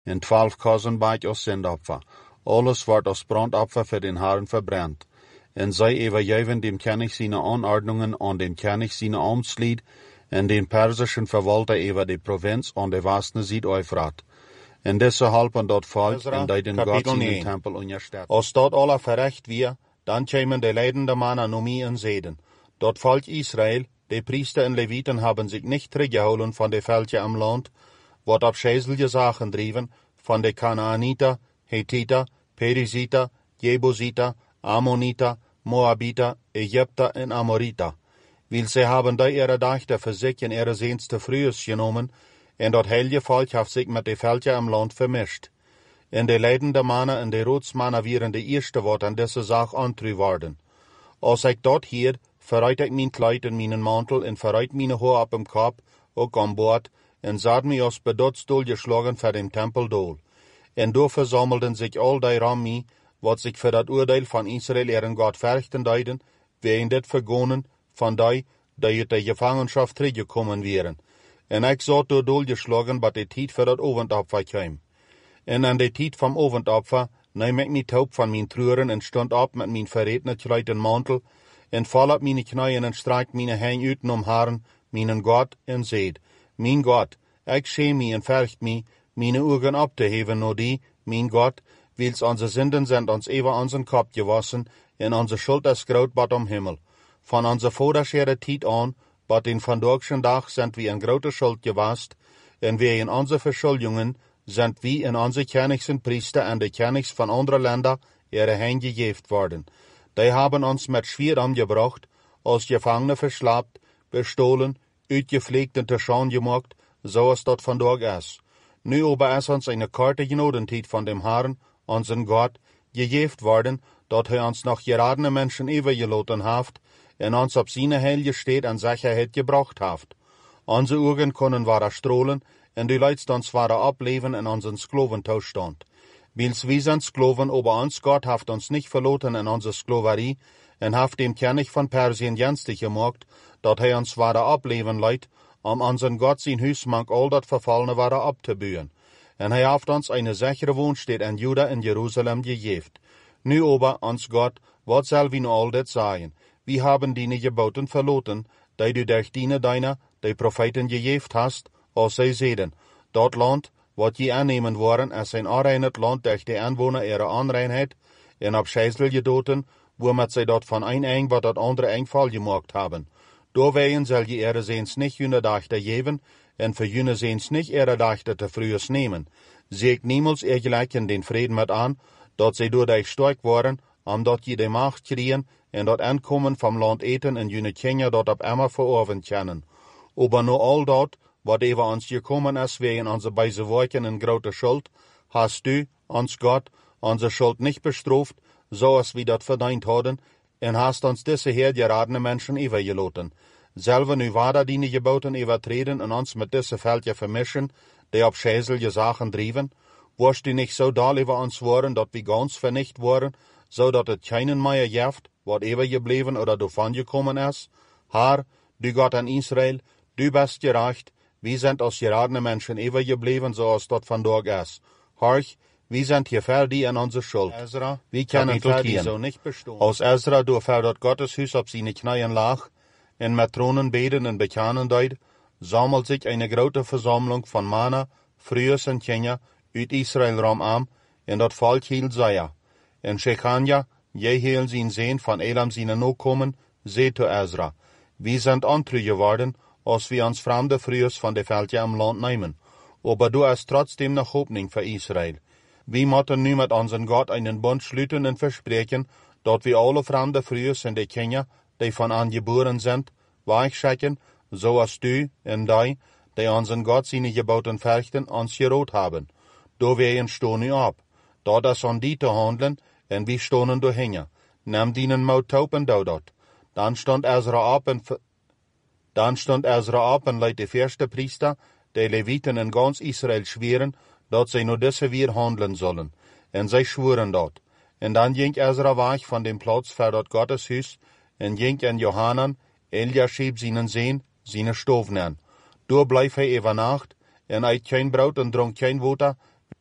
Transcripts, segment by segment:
en 12 kozenbaak als zendopfer. Alles wordt als brandopfer für den Herrn verbrannt. En zij übergeben dem König seine Anordnungen an den König seine Amtslied en den persischen Verwalter über die Provinz an der wasten Süd-Euphrat. En deze helpen dat volk en die den Gott seinen Tempel unterstützen. Als dat alle verrecht wir, dann kämen die leidende Mannen um ihn sehen. Dat Volk Israel, die Priester und Leviten haben sich nicht zurückgeholt von den Völkern am Land, wat abscheuliche Sachen drieben, von den Kanaaniter, Hethiter, Perisiter, Jebusiter, Ammoniter, Moabiter, Ägypter und Amoriter. Weil sie haben da ihre Dächter für sich in ihre sehnste Frühes genommen, en dat heilige Volk hat sich mit den Völkern am Land vermischt. En de leidende Mannen en de Roodsmannen waren de eerste wat aan deze zaak antru worden. Als ik dat hier, verruit ik mijn kleid en mijn mantel en verruit mijn haar op hem kop, ook aan boord, en zat mij als bedotsdoel geschlagen voor den Tempeldool. En door versammelden zich al die Rammi, wat zich voor dat oordeel van Israël ihren Gott verrichten deiden, wegen dit vergonnen van die uit de gevangenschap teruggekomen wären. En ik zat door dool geschlagen, wat de tijd voor dat ovendopfer kwam. En aan de tijd van ovendopfer neem ik mijn taub van mijn treuren en stond op met mijn verretene kleid en mantel, en val op mijn knieën en strak mijn heen uit om Herren, mijn God, en zeid, mijn God, ik schäm mij en vergt mij, mijn ogen op te heven naar die, mijn God, wils onze zinden zijn ons over onze kop gewassen, en onze schuld is groot bad om Himmel. Van onze vorderschere tijd aan, bad in vandaagschen dag zijn we een grote schuld gewast, en we in onze verschuldingen zijn we in onze Königsen Priester en de Königs van andere Länder ihre Hände gegeben worden. Die haben uns mit Schwer umgebracht, als Gefangene verslaapt, bestohlen, uitgepflegt und te Schande gemacht, so als dat vandaag is. Nu aber ist uns eine karte Genodentijd von dem Herrn, unseren Gott, gegeben worden, dat uns noch geradene Menschen übergelassen haft, en uns op seine heilige Städt an Sicherheit gebracht haft. Onze Augen können wahre strohlen, en die Leute uns wahre ableben in unseren Sklaventauschstand. Wils wir sind Sklaven, aber uns Gott haft uns nicht verloren in unsere Sklaverie, en haft dem König von Persien jenstig gemacht, dat uns wahre ableben leid, unseren Gott sein Hüsmank all dat Verfallene wahre abzubühen. En haft uns eine sichere Wohnstätte in Juda in Jerusalem gegeben. Nu aber, uns Gott, wat soll wir nu all dat sagen? Wir haben deine Geboten verloren, die du durch deiner, die Propheten gegeben hast, als sie sehen, dat Land, wat je aannemen worden, is een onreinheid Land durch die Anwohner ihre Unreinheit, en op Scheißel gedoten, womit sie dat von ein eng wat dat andere eng Fall gemacht haben. Doorwegen soll je ihre Sehens nicht jüne Dachte geben, en für jüne Sehens nicht ihre Dachte te frühes nehmen. Seht niemals ihr gleichen den Frieden mit an, dat sie durch dich stark worden, dat je die Macht kriegen, en dat Ankommen vom Land eten en jüne Kinder dat op immer verorven können. Aber nur all dat, wat über uns gekommen ist wegen unserer beise Worten in grote Schuld, hast du, uns Gott, unsere Schuld nicht bestraft, so als wir dat verdient haben, en hast uns diese hergeradene Menschen übergelassen. Selber nu weiter deine Geboten übertreten und uns mit diese Völker vermischen, die auf schäßliche Sachen drieben, wirst du nicht so doll über uns worden, dat wir ganz vernichtet worden, so dat es keinen mehr gibt, wat übergeblieben oder davon gekommen ist? Herr, du Gott an Israel, du bist gerecht, wir sind als geradene Menschen übergeblieben, so als dort vandaag ist. Horch, wir sind hier fertig an unsere Schuld. Ezra, wir können fertig so nicht bestehen. Als Ezra durch dat Gottes Hus auf seine Knien lag, en mit Thronen beten und bekennen deed, sammelt sich eine große Versammlung von Männer, Frühes und Kinder, uit Israel rum an, en dat Volk hielt Seia. En Shechania, Jehiel sein Sehn von Elam seine Nachkommen, seht zu Ezra, wir sind antrü geworden, als wir uns fremde Frühes von der Völker am Land nehmen. Aber du hast trotzdem noch Hoffnung für Israel. Wir müssen nu mit unseren Gott einen Bund schließen und versprechen, dass wir alle fremde Frühes in die Kinder, die von an geboren sind, weichschicken, so als du und die unseren Gott seine Geboten verrichten, uns gerot haben. Da wir stehen nu ab. Da das an die zu handeln, und wir stehen dahinter. Nimm deinen Maut taub und dort. Dann stand Ezra ab und leidt die erste Priester, die Leviten in ganz Israel schweren, dass sie nur diese wir handeln sollen. Und sie schwören dort. Und dann ging Ezra weg von dem Platz für dort Gottes Hus, und ging in Johanan, Eliashib seinen Sehn, seine Stoven an. Da bleib über Nacht, und eit kein Brot und trank kein Wasser,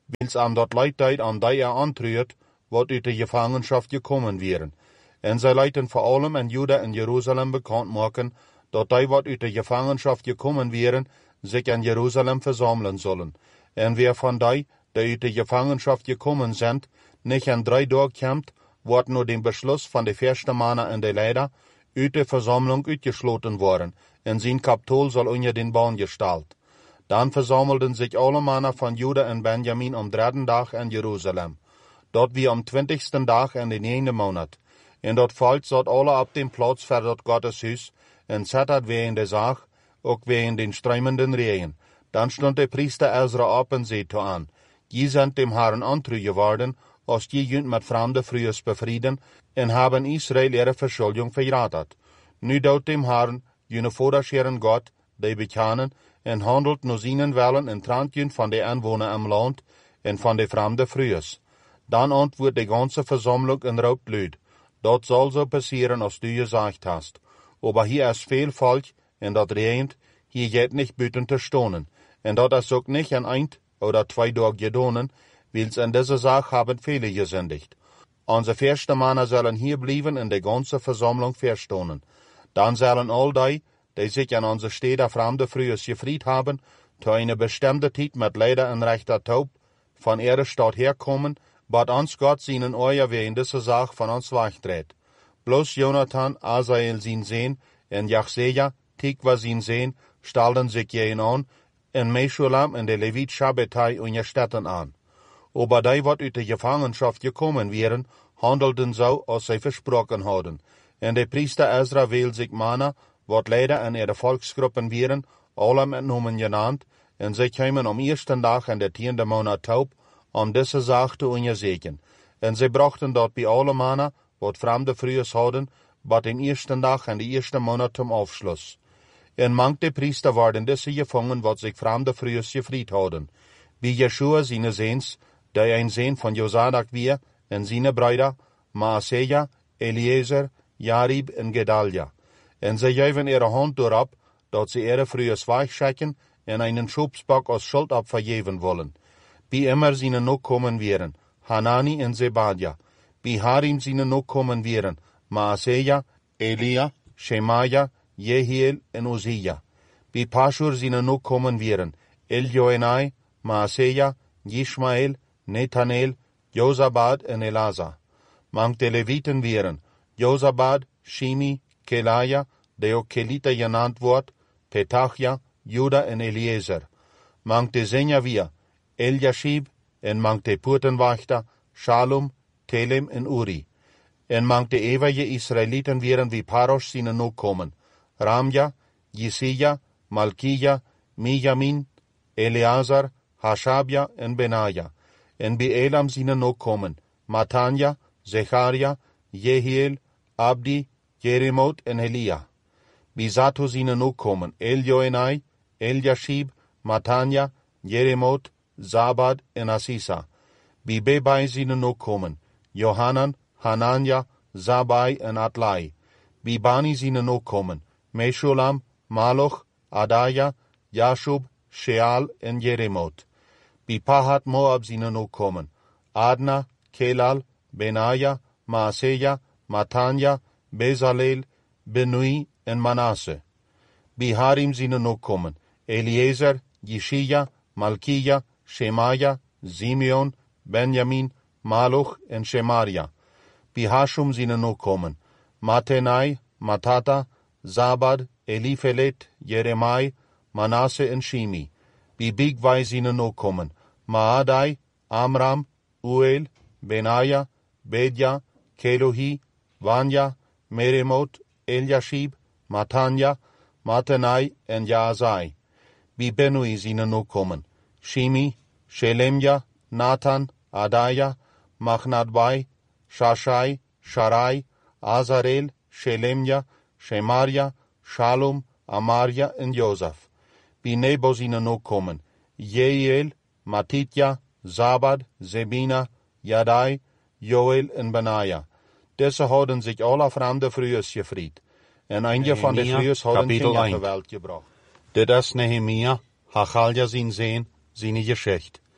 wils am dort Leid an die antruert, wat uit de Gefangenschaft gekommen wären. En zij leiten vor allem in Juda en Jerusalem bekannt maken, dat die wat uit de Gefangenschaft gekommen wären, sich in Jerusalem versammeln sollen. En wer von die uit de Gefangenschaft gekommen sind, nicht in 3 Tagen kommt, wordt nur dem Beschluss von de verste Männer en de Leider uit de Versammlung uitgesloten worden, en zijn Kapitol soll unter den Bahn gestellt. Dann versammelten sich alle Männer von Juda und Benjamin am 3. Tag in Jerusalem. Dort wie am 20. Tag in den 9. Monat. En dort fällt zat alle ab dem Platz für dort Gottes Hus, en zettert wegen der Sach, auch wegen den strömenden Regen. Dann stund der Priester Ezra ab und sagte an, die sind dem Herrn antreu geworden, als die jünt mit fremde Frühes befrieden, en haben Israel ihre Verschuldung verratet. Nu dort dem Herrn, jene vorderscheren Gott, die bekennen, en handelt nur seinen Wellen en trankjünt von den Anwohnern am Land, en von den fremde Frühes. Dann antwortet die ganze Versammlung en raubt Lüd. Dat soll so passieren, als du gesagt hast. Aber hier ist viel Volk, en dat regent, hier geht nicht büten te stonen. En dat ist auch nicht an 1 oder 2 Tage gedonen, wils in dieser Sache haben viele gesündigt. Unsere verste Männer sollen hier bleiben in der ganze Versammlung verstonen. Dann sollen all die sich an unsere Städte fremde Frühes gefried haben, zu einer bestimmten Zeit mit Leider und rechter Taub von ihrer Stadt herkommen, bat uns Gott seinen Euer wegen dieser Sache von uns wegdreht. Bloß Jonathan, Asael sein Sehn, und Jachseja, Tikva sein Sehn, stellten sich jenen an, und Meschulam und der Levit Schabbatai und ihr Städten an. Aber die, wat uit der Gefangenschaft gekommen wären, handelten so, als sie versprochen hadden. Und der Priester Ezra wählt sich Männer, wat leider in ihre Volksgruppen wären, alle mit Namen genannt, und sie kamen am 1. Tag in der 10. Monat taub, diese Sache zu untersuchen. Und sie brachten dort bei alle Männer, wat fremde Frühes hadden, bat den 1. Tag in die 1. Monat zum Aufschluss. Und manche Priester waren diese gefangen, wat sich fremde Frühes gefried hadden. Wie Jeschua seine Sehns, der ein Sehn von Josadak war, und seine Brüder, Maaseja, Eliezer, Jarib und Gedalia. Und sie gaven ihre Hand durchab, dat sie ihre Frühes weichschicken und einen Schubsbock als Schuld abvergeben wollen. Wie immer seine Nachkommen wären, Hanani und Zebadja. Wie Harim seine Nachkommen wären, Maaseja, Elia, Shemaja, Jehiel und Uzziah. Wie Paschur seine Nachkommen wären, Eljoenai, Maaseja, Yishmael, Nethanel, Josabad und Elazar. Manche Leviten wären, Josabad, Shimi, Kelaja, der auch Kelita genannt wird, Petachia, Juda und Eliezer. Manche Sänger wir, Eliashib, en manche Purtenwachter, Shalom, Telem und Uri. En manche ewige Israeliten wären wie Parosh seine Nachkommen, Ramja, Jisija, Malkija, Mijamin, Eleazar, Hashabja und Benaja. En bei Elam seine Nachkommen, Matanja, Zecharia, Jehiel, Abdi, Jeremot und Elia. Bei Zato seine Nachkommen, Eljoenai, Eliashib, Matanja, Jeremot, Zabad und Asisa. Bei Bebai seine Nachkommen, Johanan, Hananja, Zabai und Atlai. Bei Bani seine Nachkommen, Meshulam, Maloch, Adaya, Jashub, Sheal und Jeremot. Bei Pahat Moab seine Nachkommen, Adna, Kelal, Benaja, Maaseja, Matanja, Bezalel, Benui und Manasse. Bei Harim seine Nachkommen, Eliezer, Jeshia, Malkija, Shemaja, Simeon, Benjamin, Maluch und Shemaria. Bei Hashum seine Nachkommen, Matenai, Matata, Zabad, Eliphelet, Jeremai, Manasse und Shimi. Bei Bigvai seine Nachkommen, Maadai, Amram, Uel, Benaja, Bedja, Kelohi, Vanya, Meremot, Eliashib, Matanja, Matenai und Jaazai. Bei Benui seine Nachkommen, Shimi, Shelemja, Nathan, Adaya, Machnadbai, Shashai, Sharai, Azarel, Shelemja, Shemaria, Shalom, Amaria und Joseph. Bei Nebo seine Nachkommen, Jeiel, Matitja, Zabad, Zebina, Jadai, Joel und Benaja. Diese hadden sich alle fremde Frühes gefried. En einige von den Frühes hadden Kinder zur Welt gebracht. Dit is Nehemia, Hachalja zijn Geschichte.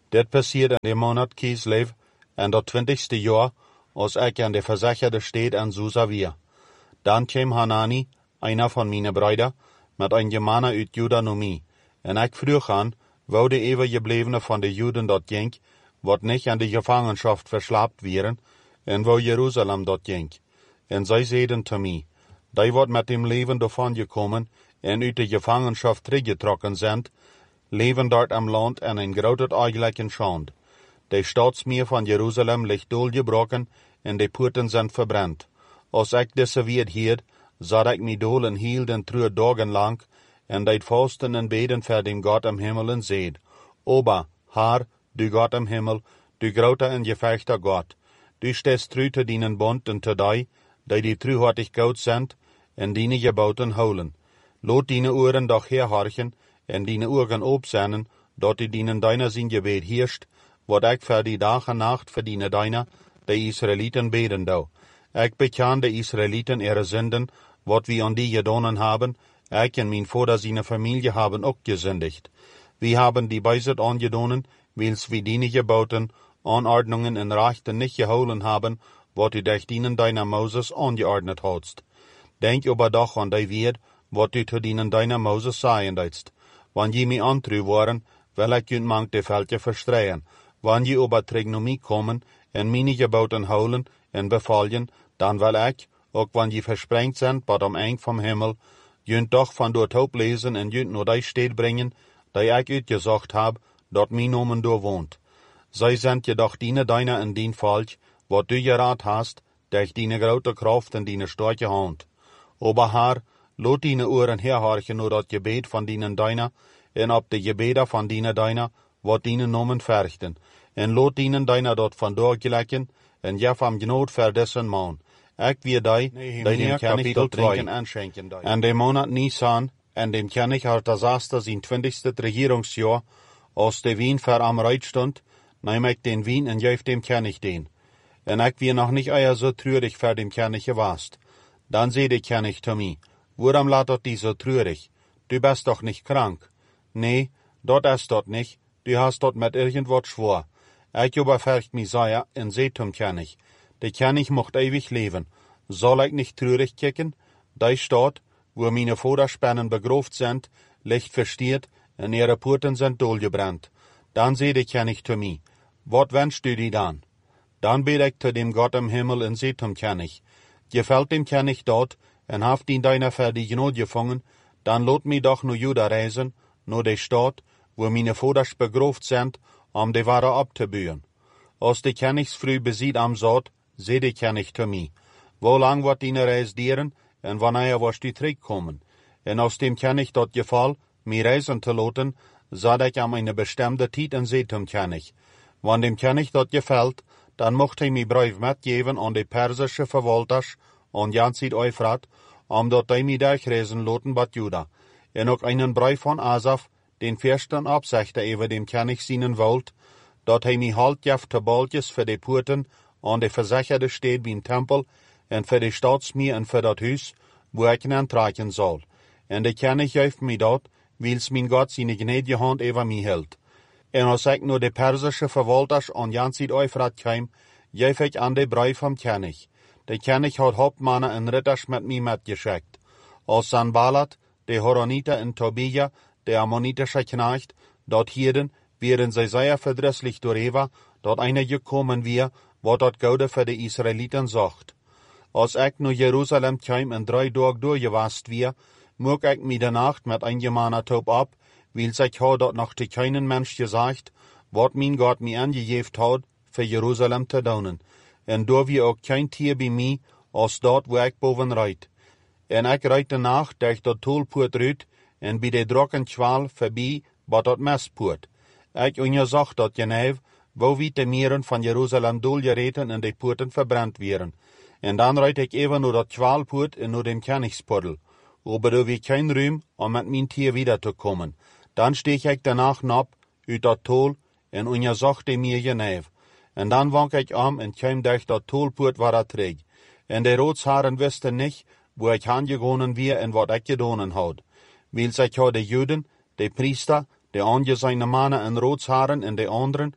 Dit passiert in de Monat Kislev en dat 20ste jaar, als ik aan de verzekerde steed in Susa weer. Dan kwam Hanani, einer van mijn bruiden, met een Germaner uit Juda naar mij. En ik vroeg aan, wou de overgeblevene van de Juden dat ging, wat niet aan de gevangenschap verslaapt werden, en wou Jeruzalem dat ging. En zij zeiden te mij, die wordt met dem leven daarvan gekomen, en uit de gevangenschap teruggetrokken zijn, leven dort am land en een groot eigenlijke schande. De stadsmuur van Jeruzalem ligt doorgebroken en de poorten zijn verbrand. Als ik deze weer hield, zat ik mij dolen hielden 3 dagen lang, en deed vasten en beden voor dem God am Himmel en zeid, Oba, Haar, du God am Himmel, du grote en gevechter God, du stest tru te dienen bond en te die truhartig goud zijn, en diene geboten houden. Laat diene oren doch herhorchen, en diene ogen opzennen, dat die dienen deiner zijn gebed heerst, wat ik voor die dag en nacht verdiene deiner, de Israëlieten beden dou. Ik bekan de Israëlieten ihre Sünden, wat we aan die gedonen haben, ik en mijn vader zijn familie haben ook gesündigt. We haben die Beiset aangedonen, wils we diene geboten, Anordnungen en Rechten nicht gehouden haben, wat u durch dienen deiner Moses angeordnet hast. Denk aber doch an die Wert, wat u zu dienen deiner Moses sagen deitst. Wann je mij antru waren, will ik u mank de veldje verstreien. Wann je aber Trigonomie kommen, en meine geboten houden, en bevallen, dan will ik, ook wann je versprengt zijn, bad am eng vom Himmel, junt doch van dort hoop lezen en junt nur die steed brengen, die ik uitgezocht hab, dat mijn nomen door woont. Zij zijn jedoch diene deiner in dien Volk, wat du geraad hast, durch diene grote Kraft en diene starke Hand. Aber Haar, laat diene oren herhorchen nur dat gebed van dienen deiner, en op de gebeden van diene deiner, wat diene nomen verrichten, en laat dienen deiner dat van doorgelekken, en jef am genood verdessen maan. Ik weer die dem König dat drinken en schenken. En de Monat Nisan, en dem König had das erste zijn 20ste Regierungsjahr, als de Wien ver am Reit stund, neem ik den Wien en geef dem König den. En ik weer nog niet eier so treurig voor dem König gewast. Dan zei de König zu mir, waarom laat dat die so treurig? Du bist doch nicht krank. Nee, dat is dat nicht, du hast dat met irgendwat schwor. Ik überfercht mich sehr en zei zum König, de König mocht ewig leben. Soll ich nicht treurig kicken? Die Stadt, wo meine Vorderspannen begroft sind, liegt verstiert en ihre Porten sind dohlgebrannt. Dan zei de König zu mir, wat wünschst du dir dan? Dan bid ik zu dem Gott im Himmel en zei zum König, gefällt dem König dort, en haft ihn deiner für die Gnade gefangen, dan lot mi doch nur Juda reisen, nur de Stadt, wo meine Voders begroft sind, de Ware abzubühen. Als de Königsfrüh besied am Saat, zei de König zu mir, wo lang wird die Reis dieren, en wanneer wirst du terugkommen? En als dem König dort gefall, mi reisen te loten, zat ik am eine bestimmte Tijd en zei zum König, wann dem König dort gefällt, dan mocht hij mi brief metgeven aan de persische verwalters, aan Jansit Euphrat, dat hij mi durchreisen loten bat Juda. En ook einen brief van Asaf, den fürsten absechte über dem König seinen wollt, dat hij mi halt jef te baltjes voor de poorten, aan de verzekerde steed beim Tempel, en voor de staatsmier en voor dat huis, wo ik aantraken zal. En de König geeft mi dat, wils mijn God zijn gnädige hand over mi hield. En als ik nur de persische verwalters aan Jansit Euphrat kwam, geef ik aan de brief vom König. De König had Hauptmannen en Ritters met mij metgeschickt. Als Sanballat, de Horoniter en Tobia, de ammonitische Knecht, dort hierden, wären zij sehr verdrisslich doorheen, dat einer gekommen wir, wat dat Goude voor de Israëlieten zocht. Als ik naar Jeruzalem kwam en 3 Dagen doorgewast wir, mocht ik mi de Nacht met een Germaner Taub ab, wils ik had dat nog te keinen Mensch gesagt, wat mijn God mi angejeft had, für Jerusalem te doen. En door wie ook kein Tier bij mij, als dat wo ik boven rijd. En ik rijd de Nacht durch dat Tolpoort uit, en bij de drokken Schwal voorbij, wat dat Mespoort. Ik onderzocht dat Genev, wo wie de mieren van Jeruzalem doorgereten en de poorten verbrannt werden. En dan rijd ik even naar dat Schwalpoort en naar dem Königsportel. Aber da wie kein Ruhm, om met mijn Tier wieder te komen. Dan steeg ik danach nap, uit dat Tol, en onderzochte mir Genev. En dan wank ik en kwam durch dat Tolpoort waar terug. En de Roodsharen wisten niet, wo ik aangegonen weer en wat ik gedonen had. Wils ik had de Juden, de Priester, de aangeziene mannen en Roodsharen en de anderen,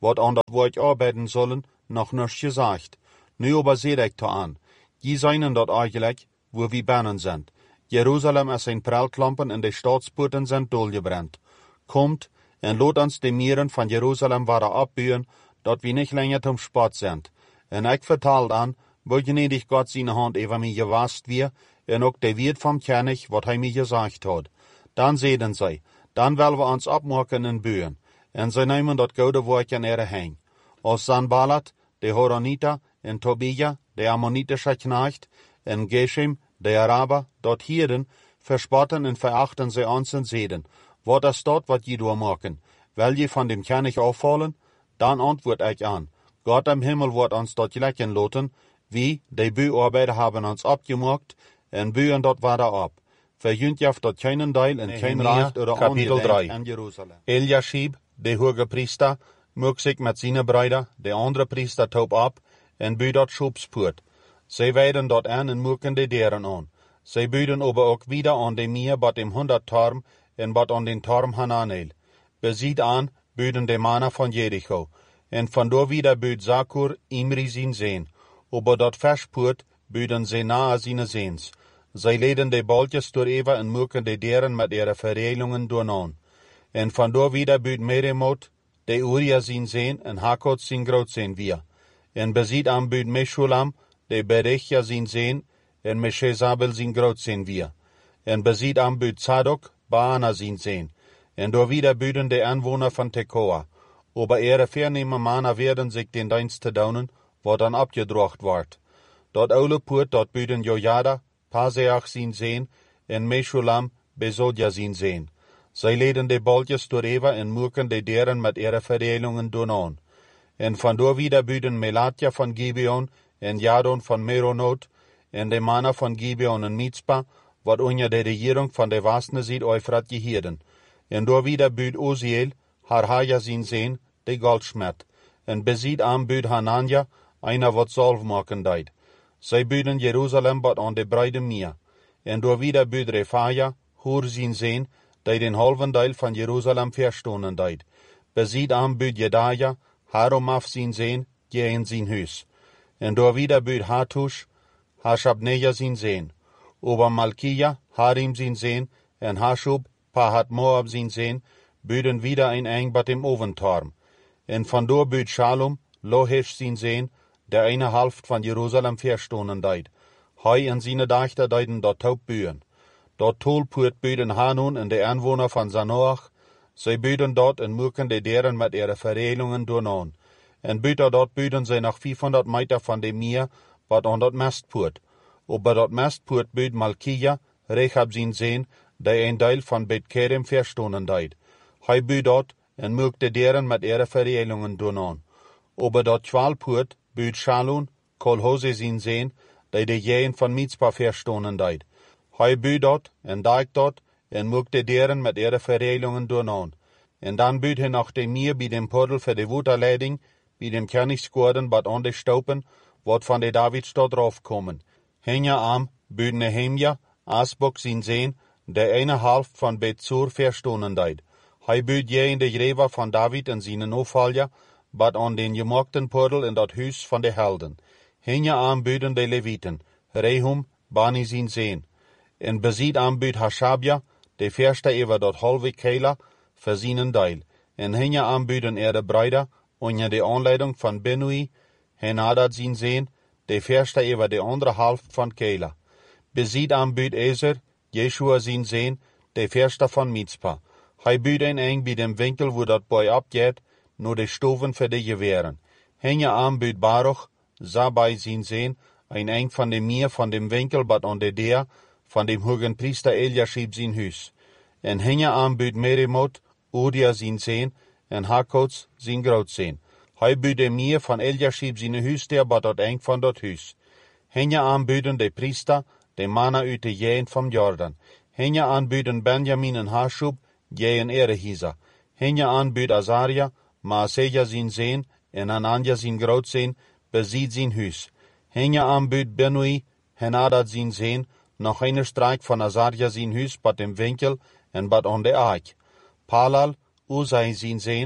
wat an dat woord arbeiden sollen, nog nichts gesagt. Nu aber seht ik to an. Die seien dort eigenlijk, wo wir bannen sind. Jerusalem is een prelklampen en de staatspoorten zijn doorgebrannt. Kommt en laat ons de mieren van Jerusalem waren abbuien, dat we niet langer zum Sport sind. En ik vertaald aan, wo gnädig Gott seine Hand over mij gewast wie, en ook de Wirt vom König, wat hij mij gesagt hat. Dan zeiden zij, dan willen we ons opmaken en buien. En zij nemen dat gouden woord in ihre heen. Als Sanballat, de Horoniter, en Tobia, de Ammonitische Knecht, en Geshem, de Araber, dort hierden, verspotten en verachten zij ons en zeden. Wat is dat wat je doormaken? Wil je van dem König afvallen? Dan antwoord ik aan. Gott im Himmel wordt ons dat lekken laten. Wie, de buarbeiter hebben ons opgemaakt, en buien dat waren op. Verjunt jaf dat keinen Deil en kein Recht oder Kapitel 3. an Jerusalem. Eliashib, de hoge priester, mocht zich met zijn bruider, de andere priester, top op, en buur dat schopspoort. Zij weiden dat aan en moeken de deren aan. Zij buiden aber ook wieder aan de meer bat im 100 Torm, en bat aan den Torm Hananel. Beziet aan, buiden de Mana van Jericho. En vandoor wieder buid Zakur Imri zijn zeen. Aber dat verspoort, buiden zij nahe zijn zeens. Zij leden de baltjes door Eva en moeken de deren met ihre verreelungen doornaan. En vandoor wieder buid Meremot, de Uria zijn zeen, en Hakot zijn groot zijn weer. En beziet aan buid Meshulam, de Berechia zijn zeen, en Meshezabel zijn groot zijn weer. En beziet aan buid Zadok, Baana zijn zeen. En door wieder buiden de Anwohner van Tekoa. Aber ihre vernehme Mana werden sich den Dienst te daunen, wat dan abgedrocht wordt. Dat oude poort dat buiden Jojada, Paseach zien zeen, en Meshulam, Besodja zien zeen. Zij leden de baltjes door Eva en moeken de deren met ihre verdelingen doen aan. En vandoor wieder buiden Melatja van Gibeon, en Jadon van Meronot, en de Mana van Gibeon en Mitzpa, wat onder de regering van de Wasne ziet Eufrat gehierden. En door wieder buid Oziel, Harhaja zien zeen, de Goldschmied, en beziet aan buid Hanania, einer wat zalf maken deed. Zij buiden Jerusalem bat aan de breide meer. En door wieder buid Refaja, hoer zien zeen, die den halven deel van Jerusalem verstonen deed. Beziet aan buid Jedaja, Haromaf zien zeen, in zijn huis. En door wieder buid Hatush, Hashabneja zien zeen. Ober Malkia, Harim zien zeen, en Hashub, Pahat Moab zien zeen, buiden wieder ein eng bat im Oventorm. En vandoor buid Shalom, Lohesh zien zeen, der eine halft van Jerusalem verstonen deed. Hij en zijn dachter deiden dat taub buien. Dort tolpuert buiden Hanun en de Anwohner van Zanoach. Zij buiden dort en moeken de deren met ihre verreelungen doornaan. En buiten dort buiden zij nog 500 meter van de meer, wat aan dat mestpoort. Ober dat mestpoort buid Malkia, Rechab zien zeen, die een deel van Bet Kerem verstonen deed. Hij buid dort en moek de deren met ihre verreelungen doornaan. Ober dat Chwalpoort buid Shalun, Kolhose zien zeen, die de jeen van Mitzpah verstonen deed. Hij buid dort en daik dort en moek de deren met ihre verreelungen doornaan. En dan buid hij nog de meer bij dem Poddel voor de waterleiding, bij dem Königsgorden bat aan de stopen, wat van de Davidstad raufkomen. Henja am buid Nehemja, Asbok zien zeen, de eine halft van Bet-Zur verstonen deed. Hij buid je in de greva van David en zijn opvalja, bat aan den gemaakten Poddel in dat huis van de helden. Henja aanbuiden de Leviten, Rehum, Bani zien zeen. En beziet aanbuid Hashabja, de verste over dat halve Kela, voor zijn deel. En henja aanbuiden de bruider, onder de aanleiding van Benui, Henadad zien zeen, de verste over de andere halft van Kela. Beziet aanbuid Ezer, Jeshua zien zeen, de verste van Mitzpah. Hij buid een eng bij dem winkel wo dat boy abgeht, nur de stoven voor de geweren. Henja aanbuid Baruch, Zabai zien zeen, een eng van de meer van dem winkel bat aan de deur, van dem hogen priester Eliashib zijn huis. En henja aanbuid Meremot, Udia zijn zeen, en Hakots zijn groot zeen. Hij buid de meer van Eliashib zijn huis der bat dat eng van dat huis. Henja aanbuiden de priester, de manna uit de jeen van Jordan. Henja aanbuiden Benjamin en Hashub, jeen Erehisa. Henja aanbuid Azaria, Maaseja zijn zeen, en Ananja zijn groot zeen, beziet zijn huis. Henja aanbuid Benui, Henadad zijn zeen, nog een strijk van Azaria zijn huis, bat dem winkel en bat aan de aak. Palal, Uzai zijn zeen,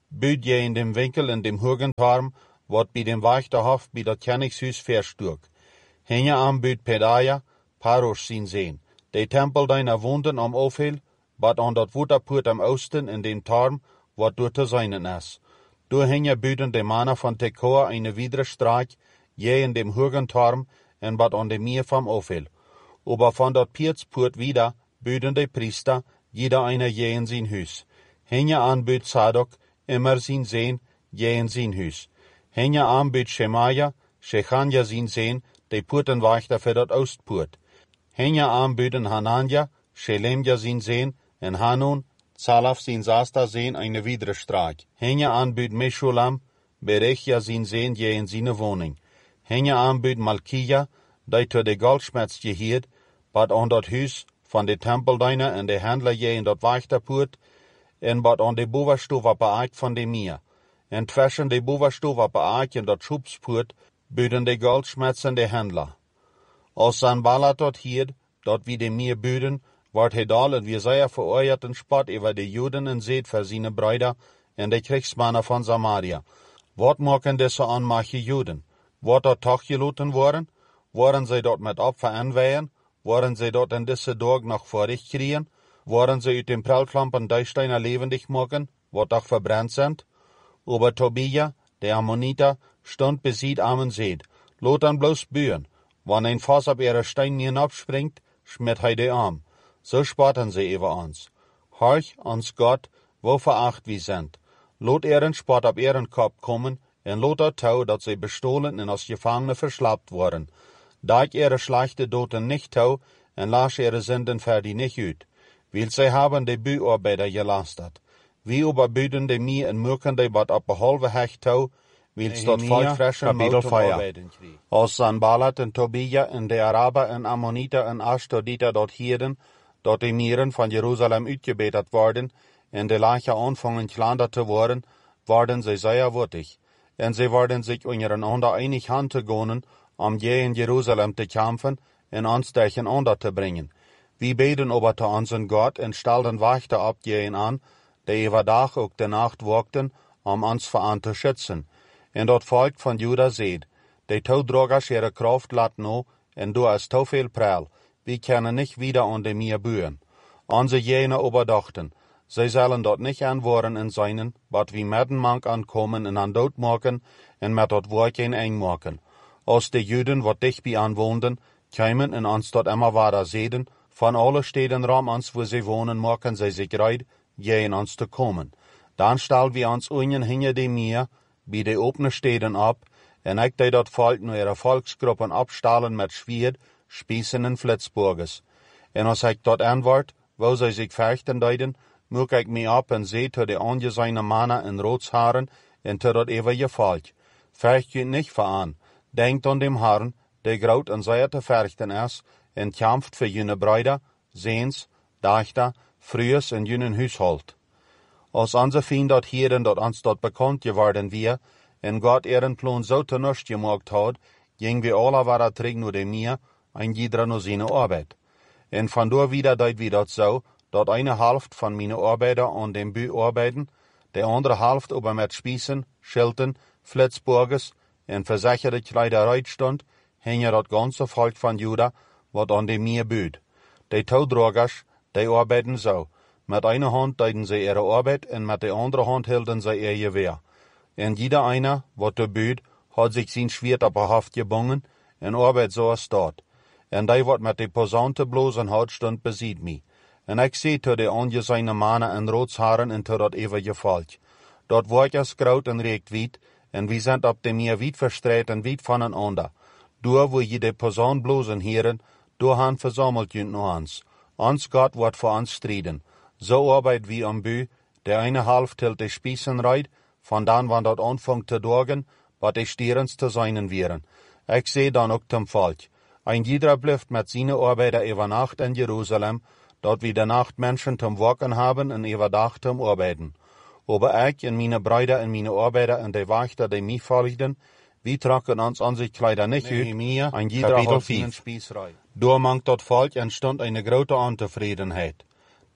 büd je in dem Winkel in dem Hürgenturm, wat bij dem Wächterhof bij dat Königshuis verstuk. Henja am büd Pedaja, Paros zien sehen. De Tempel deiner Wunden am Aufhel, bat an dat Wutterpurt am Osten in dem Turm, wat door te zijnen is. Door henja büden de Manner van Tekoa eine Widerstreik, je in dem Hürgenturm, en bat an dem Meer vom Aufhel. Aber von dat Piertspurt wieder, büden de Priester, jeder einer je in sein Hus. Henja an büd Sadok, immer sin sehen, je in sein Hus. Henja an büd Shemaja, Shechanja sin sehen, de Purtenwächter für dat Ostpurt. Henja an büden Hananja, Shelemja sin sehen, en Hanun, Zalaf sin Sasta sehen eine Widerstreik. Henja an büd Meshulam, Berechja sin sehen je in seine Wohnung. Henja an büd Malkija, die to de Goldschmerz gehiert, bat an dat Hus van de Tempeldeiner en de Händler je in dat Wächterpurt, en bat an de Boverstover beaik van de Meer. En twischen de Boverstover beaik en dat Schubspurt, büden de Goldschmerzen de Händler. Als Sanballat dort hiert, dort wie de Meer büden, ward hedal en wie sehr vereuerten Spott über de Juden en seet für seine Brüder en de Kriegsmannen von Samaria. Wat maken diese anmache Juden? Wat dort toch geloten worden? Waren sie dort mit Opfer anweihen? Waren sie dort in diese Dorg noch vorig kriegen? Waren sie uit den Prellklampen Deichsteiner lebendig machen, wat doch verbrannt sind? Aber Tobia, der Ammoniter, stund besiegt am Seed. Lot an bloß bühen. Wann ein Fass ab ihre Steine hinabspringt, schmiert he de Arm. So spotten sie über uns. Horch uns Gott, wo veracht wir sind. Lot ihren Spott ab ihren Kopf kommen, en lot er tau, dat sie bestohlen en als Gefangene verschlappt worden. Da ich ihre schlechte Doten nicht tau, en lasch ihre Sünden für die nicht ut. Weil sie haben de Büarbeiter gelastet. Wie überbüden de mir en mürken de wat ab behalve hecht tau, weil dort voll frischen Mouten arbeiten krieg. Als Sanballat en Tobia en de Araber en Ammoniter en Ashdoditer dort hieren, dort de Mieren van Jerusalem uitgebetet worden, en de Lache anfangen klander te worden, worden sie sehr wurtig. En sie worden sich untereinander einig hand te gonen, je in Jerusalem te kämpfen en ons durcheinander te bringen. Wir beten aber zu unseren Gott en stelden Wächter ab je an, die über Tag auch de Nacht wogten, uns vor zu schützen. En dat Volk von Juda seht, die Taudrogers ihre Kraft lat no, en du hast to viel Prall, wir können nicht wieder an dem Meer bühen. Unsere jene überdachten, sie sollen dort nicht anwohren in seinen, wat wie medden mank ankommen en an dood maken, en met dat Wort eng maken. Als de Juden, wat dicht bij aanwoonden, kämen en ons dort immer weiter sehen, von alle Städten ram ons, wo sie wohnen, machen sie sich reid, je in ons te kommen. Dann stellen wir uns unten hinter dem Meer, bei de opene Städten ab, en ik de dat Volk nur ihre Volksgruppen abstahlen mit Schwert, Spießen en Flitzburges. En als ik dort antwort, wo sie sich fechten deiden, muck ik me ab en seh to de angesehene Männer in Rotshaaren en to dat ewige Volk. Fecht je nicht veran. Denkt an dem Herrn, der graut en sehr te verchten is, en kämpft für jene Brüder, Sehns, Dachter, Frühes in jenen Haushalt. Als unser Feind dort hier en dort uns dort bekannt geworden wir, en Gott ihren Plan so te nust gemacht hat, ging wir alle weiter träg nur dem Meer, ein jeder nur seine Arbeit. En von da wieder deit wir dort so, dort eine Hälfte von meine Arbeiter an dem Bü arbeiten, der andere Hälfte aber mit Spießen, Schilten, Flitzburges en versicherte Kleiderei stund, hänge dat ganze Volk von Juda, wat an dem Meer büht. Die Taudrogers, die arbeiten so. Mit einer Hand deuten sie ihre Arbeit en mit der anderen Hand hielten sie ihr Gewehr. En jeder einer, wat der büht, hat sich sein Schwert ab der Haft gebungen, en arbeit so als dort. En die wat mit de Posaunte bloßen Haut stund, besieht mi. En ik seh to de angesehene Männer en Rotshaaren en to dat ewige Volk. Dort wordt es graut en regt wit, en wir sind ab dem Meer weit verstreut en weit voneinander. Door wo je de Posaun bloßen hieren, door han versammelt jünt no ans. Ons Gott wordt voor ons strijden. So arbeit wie am Bü, der eine Hälfte hielt de Spießen reit, von dann wann dat anfangt te dorgen, wat de Stierens te seinen wären. Ik seh dann ook dem Volk. Ein jeder blifft mit seine Arbeiter über Nacht in Jerusalem, dort wie der Nacht Menschen zum Wachen haben und über Tag zum Arbeiten. Aber ich und meine Brüder und meine Arbeiter und die Wächter, die mich folgten, wir tragen uns an sich Kleider nicht ut, ein jeder hat seinen Spießrei. Door mangt dat Volk entstond eine grote Untevredenheid.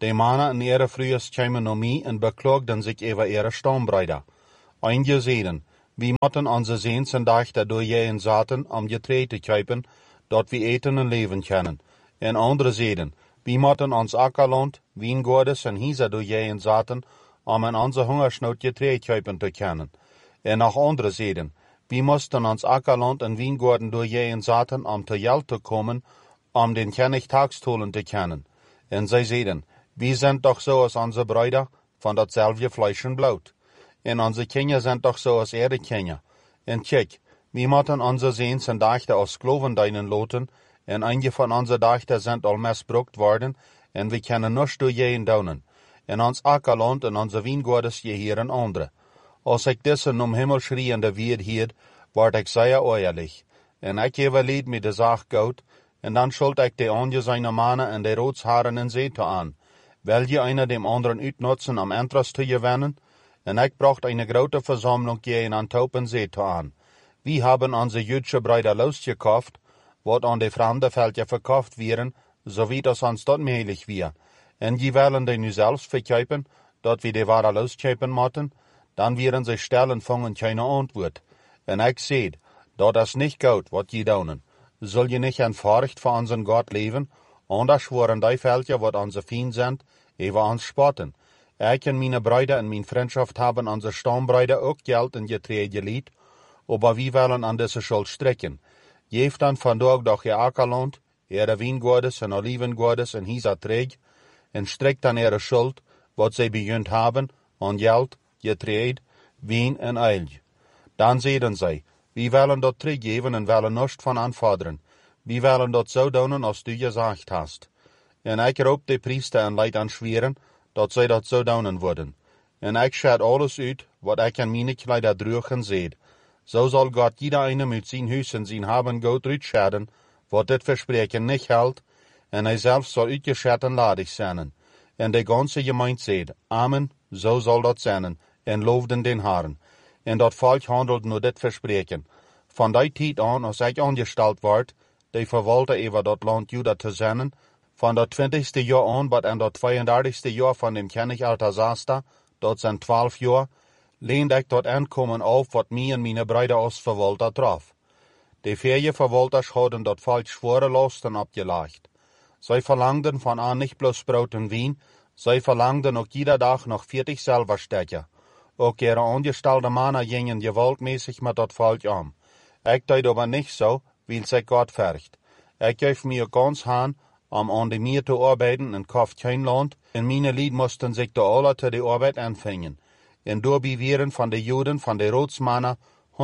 De mannen in ihre frühes kämen om mij en beklagden zich over ihre stambrüder. Einige zeiden, wie motten onze zeens en dachten door je en zaten om getree te kuipen, dat we eten en leven kunnen. En andere zeiden, wie motten ons akkerland, wijngaarden en hiezen door je en zaten, om in onze hungersnood getree kuipen te kunnen. En nog andere zeiden, wie moesten ons akkerland en wijngaarden door je en zaten, om te geld te komen, om den König tagsstolen te kunnen. En zij zeiden, wie zijn toch zoals onze bruider, van datzelfde Fleisch en bloed. En onze kinderen zijn toch zoals de kinderen. En kijk, wie moeten onze zeens en dachten als skloven dienen loten, en einige van onze dachten zijn al misbruikt worden, en we kunnen niets door je doen. En ons akkerland en onze wijngaarden je hier en andere. Als ik deze om Himmel schreiende weer hier, word ik zeer eerlijk. En ik overleed me de zaak goed, en dan schuld ik de anje seiner mannen en de roodsharen in zee te aan. Wil je einer dem anderen uitnutzen om interest te gewinnen? En ik bracht eine grote Versammlung je in Antwerpen zee te aan. We hebben onze Jüdische Brüder losgekauft, wat aan de vreemde veldje verkauft werden, so wie das ons dat möglich wir. En je willen die nu zelfs verkuipen, dat we de ware loskaufen mochten, dan werden ze stellen vangen keine antwoord. En ik zei, dat is niet goed wat je doen. Zul je niet in Furcht voor unseren Gott leven, anders worden die veldje wat onze Feind sind, over ons spotten. Ik en meine Brüder in mijn Freundschaft haben onze Stammbrüder ook geld en getree geliet, aber wir willen an diese Schuld strecken. Geeft dan vandaag doch je akkerland, ihre wijngaarden en olivengaarden en hiezer treeg, en strekt dan ihre Schuld, wat zij bejunt haben, an geld, getree, wien en eil. Dan zeiden zij, we willen dat teruggeven en willen niets van aanvorderen. We willen dat zo doen als du gezegd hast. En ik roep de priester en leid aan schweren, dat zij dat zo doen worden. En ik scheid alles uit, wat ik aan mijn kleider droegen zet. Zo zal God jeder eine met zijn huis en zijn haben goed uitscheiden, wat dit verspreken niet houdt, en hij zelf zal uitgeschert en ladig zijn. En de ganze gemeente zegt, Amen, zo zal dat zijn, en loofden den Herrn. En dat volk handelt nur dit verspreken. Van die tijd aan, als ik aangesteld word, de verwalter over dat land Juda te zijn, van dat 20ste jaar aan, wat en dat 32ste jaar van dem König Artasasta, dat zijn 12 jaar, leende ik dat aankomen auf, wat mij en mijn Brüder als verwalter traf. De 4 verwalters hadden dat volk schwere lasten opgelegd. Zij verlangden van aan niet bloos brood en wien, zij verlangden ook jeder dag nog 40 Silberstecher. Ook ihre angestelde mannen gingen gewaltmäßig met dat volk om. Ik deed aber niet zo, weil sich Gott vergt. Ik geef mir ganz aan om aan de meer te arbeiden en kauft kein land, en meine Lied moesten zich de alle te de arbeid aanvangen. En door beweren van de Juden van de Roodsmannen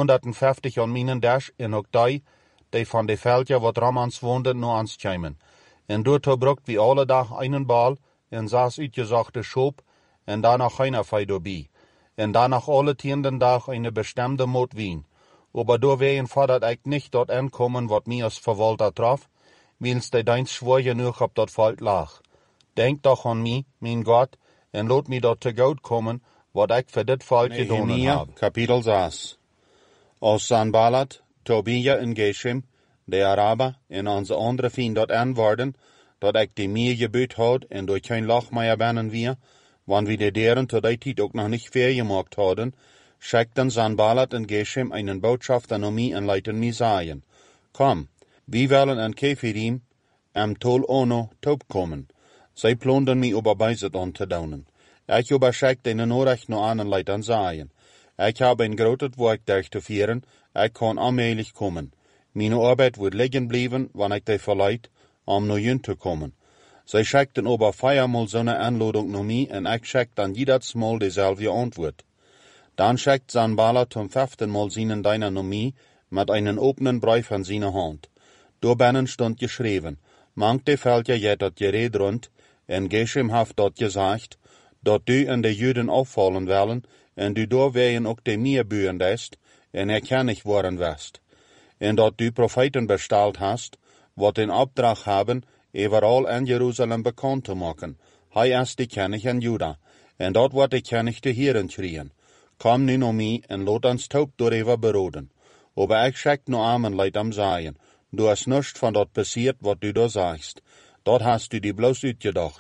150 aan minen dash en ook die van de veldje wat Ramans woonden naar ons kwamen. En door te brukt wie alle dag einen bal en saß uitgezochte schoop en daarna geen fei doorbi. En daarna alle 10 dag eine bestemde moot wien. Aber door wegen fordert ik nicht dort ankommen, wat mir als Verwalter traf, wils de deins schwor genug op dat volk lag. Denk doch an mich, mein Gott, en lot mir dort te goed kommen, wat ik voor dit volk gedaan heb. Kapitel 6. Als Sanballat, Tobia en Geshem, de Araber, en onze andere vriend dat aanwoorden, dat ik die meer gebeut had en door geen lach meer bannen wir, wann wir de deren tot die tijd ook nog niet ver gemaakt hadden, schickten Sanballat en Geshem einen Botschafter an mich und leiten mich sagen, komm, wir wollen an Kefirim am Tol Ono Taub kommen. Zij plundern mich überbeiset an te daunen. Ich überschickt eine Nachricht noch an und leiten sagen. Ich habe ein großes Werk durchzuführen, ich kann allmählich kommen. Meine Arbeit wird liegen bleiben, wenn ich die verleiht, noch hin zu kommen. Zij schickten aber 4-mal so eine Anladung nach mich und ich schickte dann jedes Mal dieselbe Antwort. Dann schickt Sanballat zum 5. Mal seinen Diener nach mich mit einem offenen Brief in seiner Hand. Daarbij stond geschreven, mangt de Völker jet dat gered rund, en Geshem haft dat gesagt, dat du en de Juden auffallen willen, en du doorweien ook de meer buren dest, en erkennig worden west. En dat du Propheten besteld hast, wat in opdracht haben, overal in Jeruzalem bekannt te maken. Hij is de König in Juda, en dat wordt de König te Heren schreien. Kom nu naar mij en laat ons taub doorheen beroden. Aber ik schick no Amen leid am sagen, du hast nichts von dort passiert, wat du da sagst. Dort hast du die bloß uitgedacht.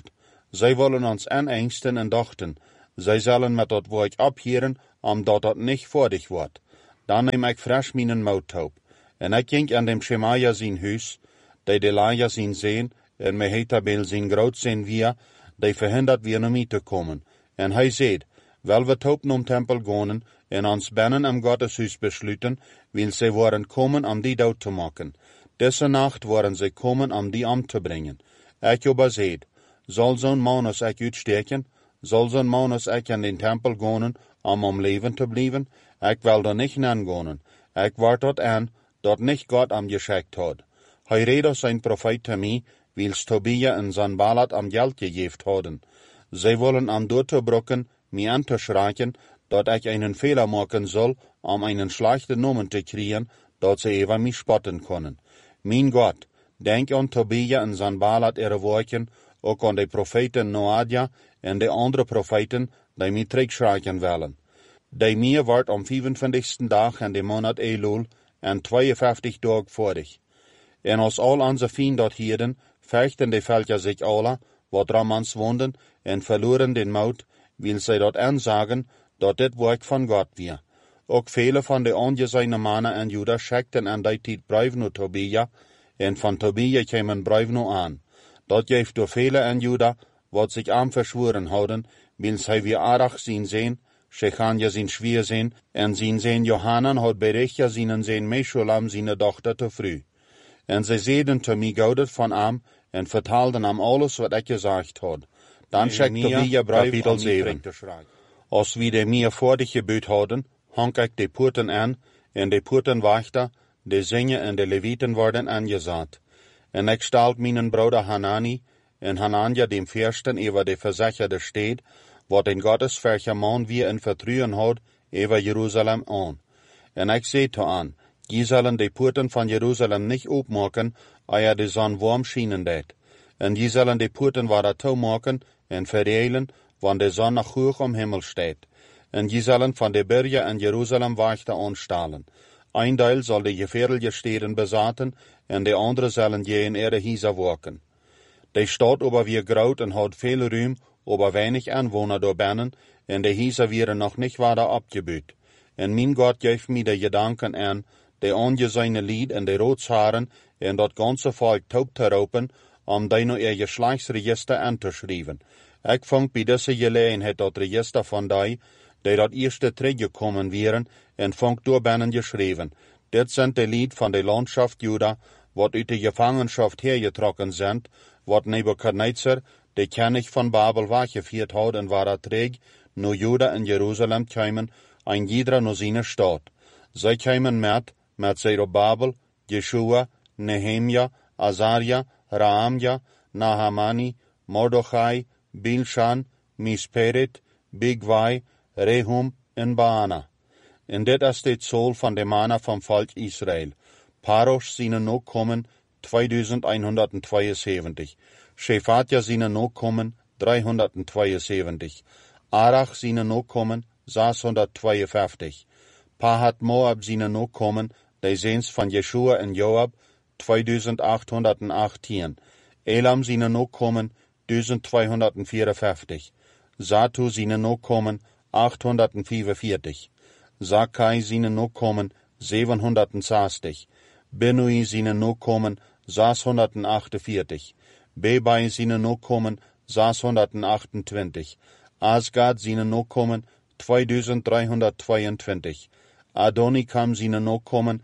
Zij wollen ons aanengsten en dachten, zij zullen met dat woord abheren, omdat dat niet voor dich wordt. Dan neem ik fresh mijn mouttoop. En ik ging aan dem Schemaja zijn huis, die Delaja zijn zeen, en Mehetabel zijn groot zijn via, die verhindert weer naar mij te komen. En hij zei, wel we topen om tempel gaan, en ons binnen am Gotteshuis besluiten, wil zij worden komen om die dood te maken. Deze nacht worden zij komen om die om te brengen. Ik aber zei, zal zo'n man als ik uitsteken? Zal zo'n man als ik in den tempel gaan, om leven te blijven? Ik wil er niet gaan. Ik wart tot aan, dat niet God am geschickt had. Hij reed als zijn profeet te mij, wils Tobia en Sanballat am geld gegeven hadden. Zij willen am door te brokken, mij aan te schrijken, dat ik einen Fehler maken zal, om einen schlechten Namen te krijgen, dat zij over mij spotten kunnen. Mijn God, denk aan Tobia en Sanballat ihre woorden, ook aan de profeten Noadia en de andere profeten, die mij terugschrijken willen. Die mir wordt am 25. dag in de maand Elul en 52 dagen vorig. En als al onze vrienden dat hielden, vechten de Völker zich alle, wat Ramans woonden, en verloren den Mout, wil zij dat aanzagen, dat dit werk van God weer. Ook vele van de aangeziene mannen en Juda schickten aan die tijd brieven naar Tobia, en van Tobia kwamen brieven aan. Dat geeft door vele en Juda, wat zich aan verschworen houden, wil zij weer aardig zien, Shechanja zijn schwier zijn, en zijn Johanan had berichtja zijn Meshulam zijn dochter te vroeg. En zij zeiden te mij goudet van am, en vertaalden am alles wat ik gezegd had. Dan schikte Tobia brief om mij te schrijven. Als we de mir voor dich gebeut hadden, hang ik de poorten aan, en de poortenwachter, de zingen en de levieten worden aangezet. En ik stalt mijn broeder Hanani, en Hanania dem Fürsten über de verzekerde steed, wat in Gottes verjaman wie in vertrouwen had, over Jeruzalem aan. En ik zei te aan, die zullen de poorten van Jeruzalem niet opmaken, eer de zon warm schijnen deed. En die zullen de poorten waar toemaken en verdelen, wanneer de zon nog hoog om Himmel steht. En die zullen van de bergen in Jeruzalem wachten aanstalen. Een deel zal de gefährliche steden bezaten, en de andere zullen je in ihre Hieser werken. De stad aber weer groot en had veel ruim, aber weinig Anwohner door binnen, en de Hieser werden nog niet weiter abgebaut. En mijn God geeft mij de gedanken aan, de aangeziene Lied en de roodsharen, en dat ganze volk taub te roepen, om die naar ihr Geschlechtsregister aan te schrijven. Ik vond bij deze gelegenheid dat register van die dat eerste teruggekomen waren, en vond door binnen geschreven. Dit zijn de Lied van de Landschaft Juda, wat uit de Gefangenschaft hergetrokken zijn, wat Nebuchadnezzar, de König van Babel, weggevierd had en waar terug, naar Juda en Jeruzalem kwamen, ein jeder naar zijn stad. Zij kwamen met Zerubabel, Jeshua, Nehemia, Azaria, Raamja, Nahamani, Mordechai, Bilshan, Misperet, Bigwai, Rehum en Baana. En dit is het zool van de mannen van volk Israël. Parosh zijn nog komen 2172. Shefatja zijn nog komen 372. Arach zijn nog komen 652. Pahat Moab zijn nog komen, de zeens van Jeshua en Joab 2818. Elam zijn nog komen 1254. Zatu zijn nog komen 845. Zakai zijn nog komen 760. Benui zijn nog komen 648. Bebai zijn nog komen 628. Asgad zijn nog komen 2322. Adonikam zijn nog komen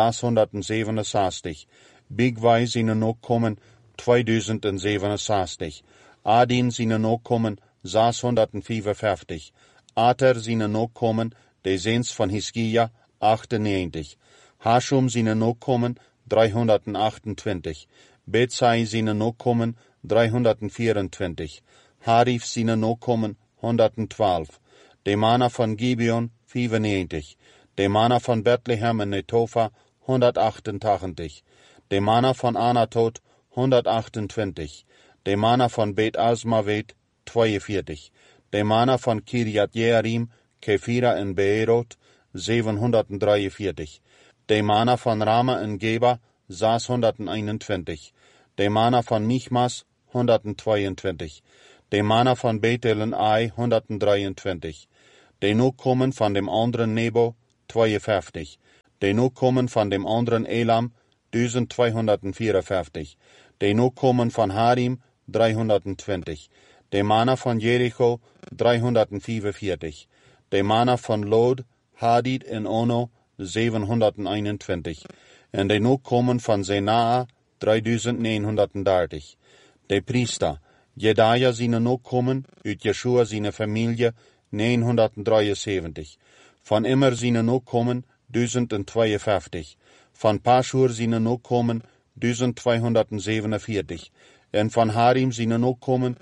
667. Bigwai zijn nog komen 2067. Adin zijn nog komen 655. Ater zijn nog komen, de zeens van Hiskia, 98. Hashum zijn nog komen, 328. Betsai zijn nog komen, 324. Harif zijn nog komen, 112. De mannen van Gibeon, 95. De mannen van Bethlehem en Netofa, 188. De mannen van Anatot, 128. De mannen van Bet Asmavet, 42. De mannen van Kiriat Jearim, Kefira en Beerot, 743. De mannen van Rama en Geba, 621. De mannen van Michmas, 122. De Manna von Bethelen Ai 123. De Nachkommen von dem anderen Nebo 52. De Nachkommen von dem anderen Elam 1254. De Nachkommen von Harim 320. De Manna von Jericho 345. De Manna von Lod, Hadid en Ono 721. En de Nachkommen von Senaa 3930. De Priester, Jedaja seine Nachkommen, uit Jeschua seine Familie 973. Von Immer seine Nachkommen 1052. Von Paschur seine Nachkommen 1247. En von Harim seine Nachkommen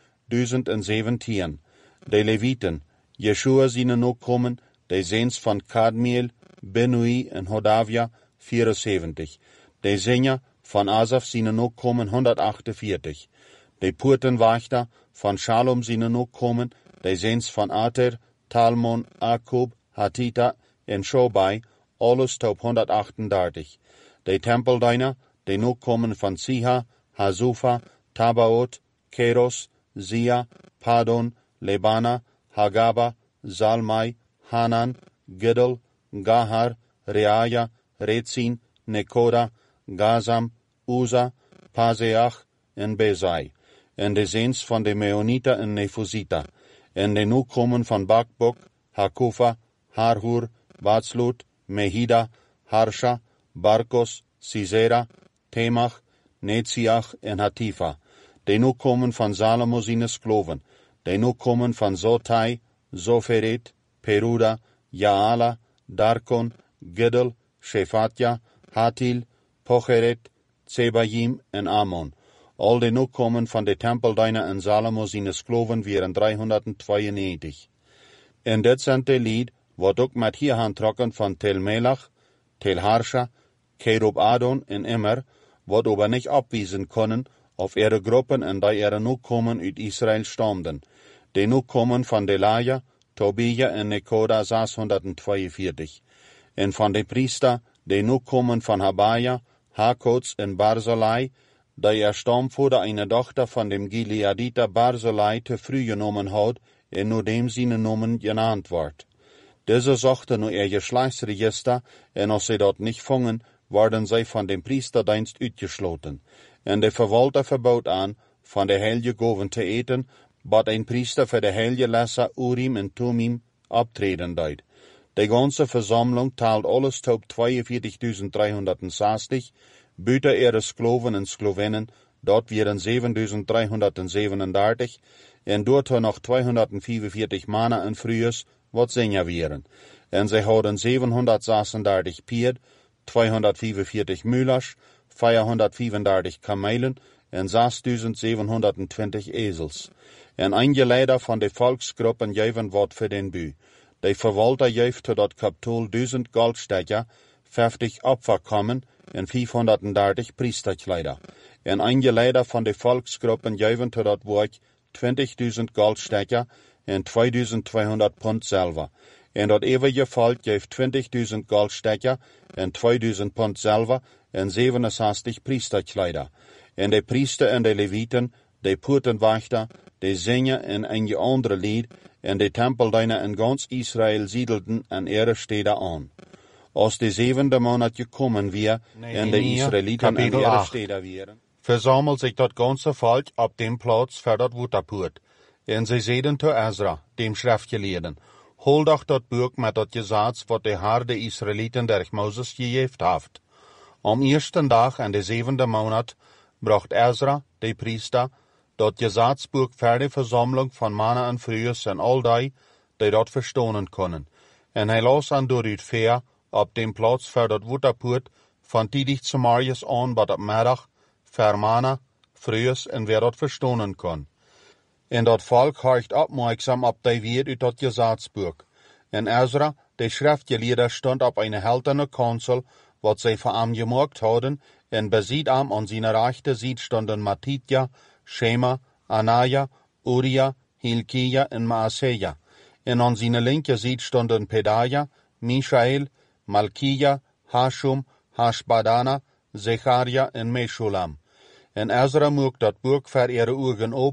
1017. De Leviten, Jeschua seine Nachkommen, de Seens von Kadmiel, Benui en Hodavia 74. De Sänger von Asaf seine Nachkommen 148. De Purtenwachter von Shalom seine Nachkommen, de Seens von Ater, Talmon, Akub, Hatita en Shobai, alles top 138. De Tempeldiener, de Nachkommen von Siha, Hasufa, Tabaot, Keros, Zia, Padon, Lebana, Hagaba, Salmai, Hanan, Giddel, Gahar, Reaya, Rezin, Nekoda, Gazam, Uza, Paseach en Bezai. En de Seens van de Meonita en Nefusita. En de Nachkommen van Bakbok, Hakufa, Harhur, Watzlut, Mehida, Harsha, Barkos, Sisera, Temach, Netziach en Hatifa. De Nachkommen van Salomo seines Kloven. De Nachkommen van Zotai, Zoferet, Peruda, Jaala, Darkon, Giddel, Shefatja, Hatil, Pocheret, Zebayim en Ammon. Al de Nachkommen van de Tempeldiener en Salomo seines Kloven waren 392. En dit zijn de lied, wat ook met hier handtrokken van Tel Melach, Tel Harsha, Kerub Adon en Immer, wat aber nicht abwiesen können, auf ihre Gruppen en die ihre Nachkommen uit Israel stammen. De Nachkommen van Delaja, Tobia en Nekoda 642. En van de Priester, de Nachkommen van Habaja, Hakots en Barzillai, die stamvoerder eine Tochter von dem Gileaditer Barzillai te früh genommen hat, en nur dem seine Namen genannt wordt. Diese zochten nur ihr Geschlechtsregister, en als sie dort nicht fangen, worden zij von dem Priesterdienst uitgesloten. En de Verwalter verbot aan, van de heilige Gaven te eten, wat een priester voor de heilige Lesser Urim en Tumim optreden deed. De ganze Versammlung teilt alles tot 42.360, buiten ihre Skloven en Sklovinnen, dort waren 7.337, en dort nog 245 Manna en Frühes, wat Sänger waren. En zij hadden 736 Pierd, 245 Mühlers, 435 Kamelen en 6.720 Esels. En einige Leider van de Volksgruppen geven wat voor den bu. De Verwalter geeft tot Kapitol 1000 Goldstecher, 50 Opferkommen en 530 Priesterkleider. En einige Leider van de Volksgruppen geven tot dat werk 20.000 Goldstecher en 2.200 Pfund Silber. En dat eeuwige volk geeft 20.000 Goldstecher en 2.000 Pfund Silber en 67 Priesterkleider. En de Priester en de Leviten, de Purtenwachter, de Sänger en einige andere Lied, en de Tempeldiener in ganz Israel siedelten an ihre Städte an. Als de 7e Monat gekommen wir, en de Israeliten an ihre Städte waren, versammelt sich dat ganze Volk ab dem Platz für dat Wutterpurt. En sie zeiden zu Ezra, dem Schriftgelehrten, hol doch dat Buch met dat Gesetz, wat de Herr de Israeliten durch Moses gegeft haft. Am ersten Tag in de 7e Monat bracht Ezra, de Priester, dat Gesetzbuch für die Versammlung von Manna en Frühes en all die dat verstonen können. En hij las an door het veer op dem Platz für dat Wutterpurt van tidig zu Marius an, wat op middag, für Manna, Frühes en wer dat verstonen kon. En dat volk horcht opmerksam op die weer uit dat Gesetzbuch. En Ezra, de Schriftgelehrte, stond op eine helterne Kanzel, wat zij voor hem gemaakt hadden, en beziet hem aan zijn rechte ziet stonden Matitja, Shema, Anaya, Uria, Hilkia en Maaseja. En aan zijn linke ziet stonden Pedaja, Mishael, Malkia, Hashum, Hashbadana, Zecharia en Meshulam. En Ezra moek dat boek voor ihre ogen op,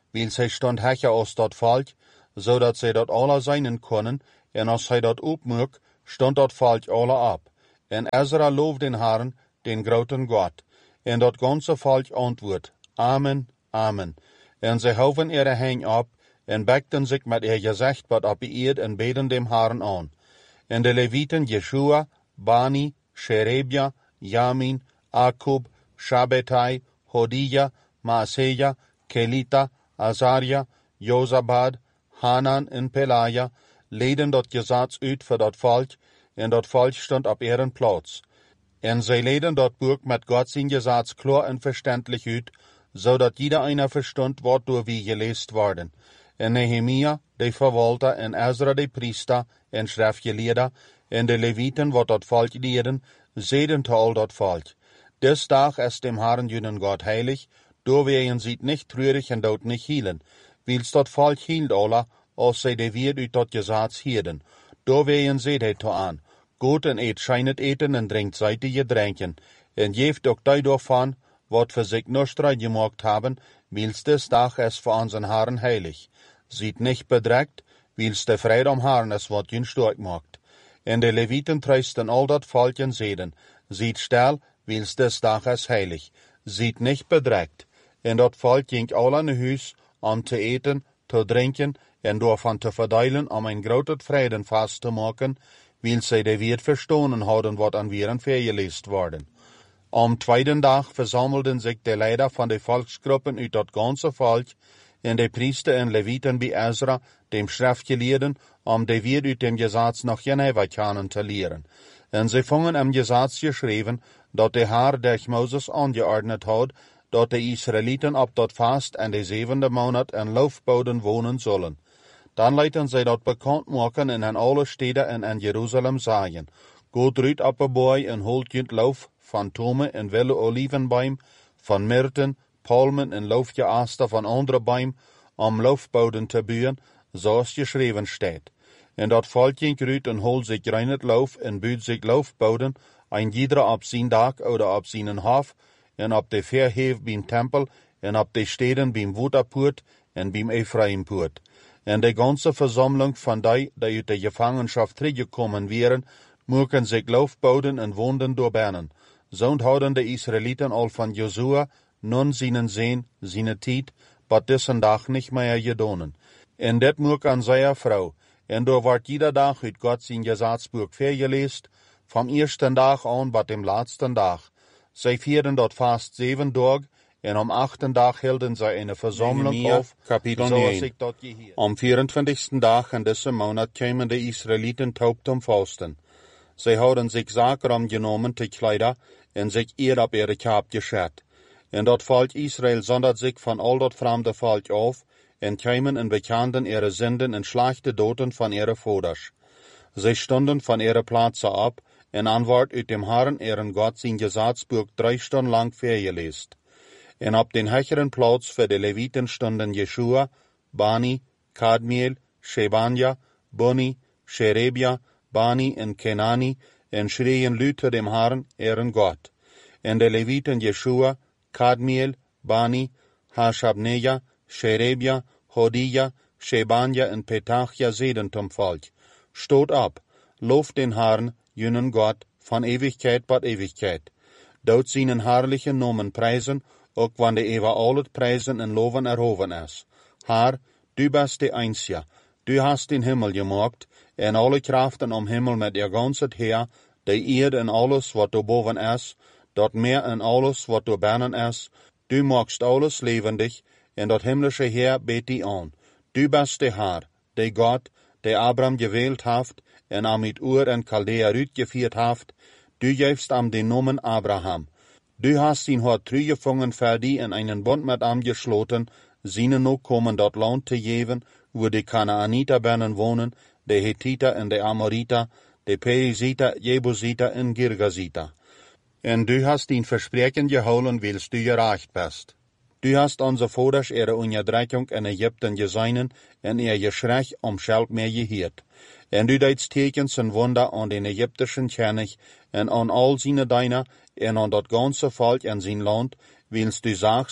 weil zij stond hecher aus dat volk, zodat zij dat alle zijn konden, en als hij dat opmerkt, stond dat volk alle ab. En Ezra looft den Herrn, den groten God. En dat ganze volk antwoordt, Amen, Amen. En zij houden ihre heen ab, en bekten zich met ihr gezicht wat op de eerd en beden dem Herrn aan. En de Levieten Jeshua, Bani, Sherebia, Yamin, Akub, Shabbetai, Hodija, Maaseja, Kelita, Azaria, Jozabad, Hanan en Pelaja, leden dat gezats uit voor dat volk, en dat volk stond op ihren plaats. En zij leden dat boek met God zijn gezats klar en verständlich uit, zodat jeder einer verstond wat door wie geleest worden. En Nehemia, de verwalter, en Ezra de priester, en schriftgeleerder, en de Levieten wat dat volk leren, zeiden te al dat volk. Des dag is dem Herrn jenen Gott heilig, door wegen ziet nicht treurig en dood nicht hielen. Wils dat volk hield alle, als zij de weer uit dat gezats hielden. Door wegen zeid hij te aan, goed en eet schijnet eten en drinkt zeitige drinken, en geeft ook daardoor van, wat voor zich nostra gemaakt hebben, wils des dag is voor onze Herrn heilig. Ziet nicht bedrekt, wils de vrede om Herrn is wat jun sterk maakt. En de Levieten treisten al dat volk en zeiden, ziet stil, wils des dag is heilig. Ziet nicht bedrekt. En dat volk ging al aan huis, om te eten, te drinken, en daarvan te verdelen, om een grote vrede vast te maken, wils zij de weer verstonen hadden wat aan wieren vergeleest worden. Am tweeden dag versammelden zich de leider van de volksgroepen uit dat ganze volk, en de priester en Levieten bij Ezra, dem schriftgeleerden, om de weer uit dem gezats nog Geneva te leren. En zij vongen am gezats geschreven, dat de Heer durch Moses angeordnet had, dat de Israëlieten op dat vast en de 7e maand in loofboden wonen zullen. Dan lieten zij dat bekend maken en in alle steden en in Jeruzalem zeggen, God ruit op een boy en holt jent loof van tome en wille olivenboom, van myrten, palmen en loofgeaster van andere boom, om loofboden te buien, zoals geschreven staat. En dat volk ging ruit en holt zich rein het loof en buurt zich loofboden, een ieder op zijn dak oder op zijn hof, en op de verheef beim tempel, en op de steden beim Woederpoort en beim Ephraimpoort. En de ganze versammlung van die uit de gevangenschap teruggekomen waren, mochten zich loofboden en woonden doorbannen. Zo houden de Israëlieten al van Josua nun zijn zeen, zijn tijd, wat dessen dag niet meer gedonen. En dit moek aan zijn vrouw, en door wordt jeder dag uit God zijn gezatsboek vergeleest, vom eersten dag aan wat dem laatsten dag. Zij vierden dat vast 7 dagen, en am 8. dag hielden zij een verzameling auf, Kapitel zoals 9. ik dat geheerd. Am 24. dag in deze maand kwamen de Israëlieten taub zum Fasten. Zij hadden zich zakram genomen te kleider en zich eer op ihre Kaap geschert. En dat volk Israël zondert zich van al dat vreemde volk af, en kwamen en bekenden ihre zinden en slachte doten van ihre voders. Zij stonden van ihre plaatsen op, en antwoord uit dem Herrn ihren Gott zijn gezatsboek 3 stunden lang vergeleest. En op den hecheren plaats voor de Levieten stonden Jeshua, Bani, Kadmiel, Shebanja, Boni, Sherebia, Bani en Kenani, en schreien luid dem Herrn, ihren Gott. En de Levieten Jeshua, Kadmiel, Bani, Hashabneja, Sherebia, Hodija, Shebanja en Petachia zeiden zum volk, stoot op, loof den Herrn, jenen Gott, van Ewigkeit tot Ewigkeit. Dout zijn herrliche Nomen prijzen, ook wanneer de Eva al het prijzen en loven erhoven is. Haar, du bist de Einzige, du hast den Himmel gemaakt, en alle krachten om Himmel met ihr ganzet Heer, de Erde en alles wat er boven is, dat Meer en alles wat er binnen is, du magst alles levendig, en dat himmlische Heer beet die aan. Du bist de Herr, de Gott, de Abraham gewählt haft, en am mit Ur en Chaldea uitgevierd haft, du geefst am den Nomen Abraham. Du hast ihn hort teruggevangen für die en einen Bund mit am geschloten, zienen ook komen dat land te geven, wo de Kanaaniter binnen wonen, de Hethiter en de Amoriter, de Periziter, Jebusiter en Girgasiter. En du hast ihn Versprechen gehouden, wils du gerecht bist. Du hast onze voders ihre Unterdrückung in Ägypten geseinen, en ihr Geschrei om Scheld meer geheerd. En du deedst tekens en wunder aan den Ägyptischen König, en aan al zijn diener, en aan dat ganze volk en zijn land, wils du sagst,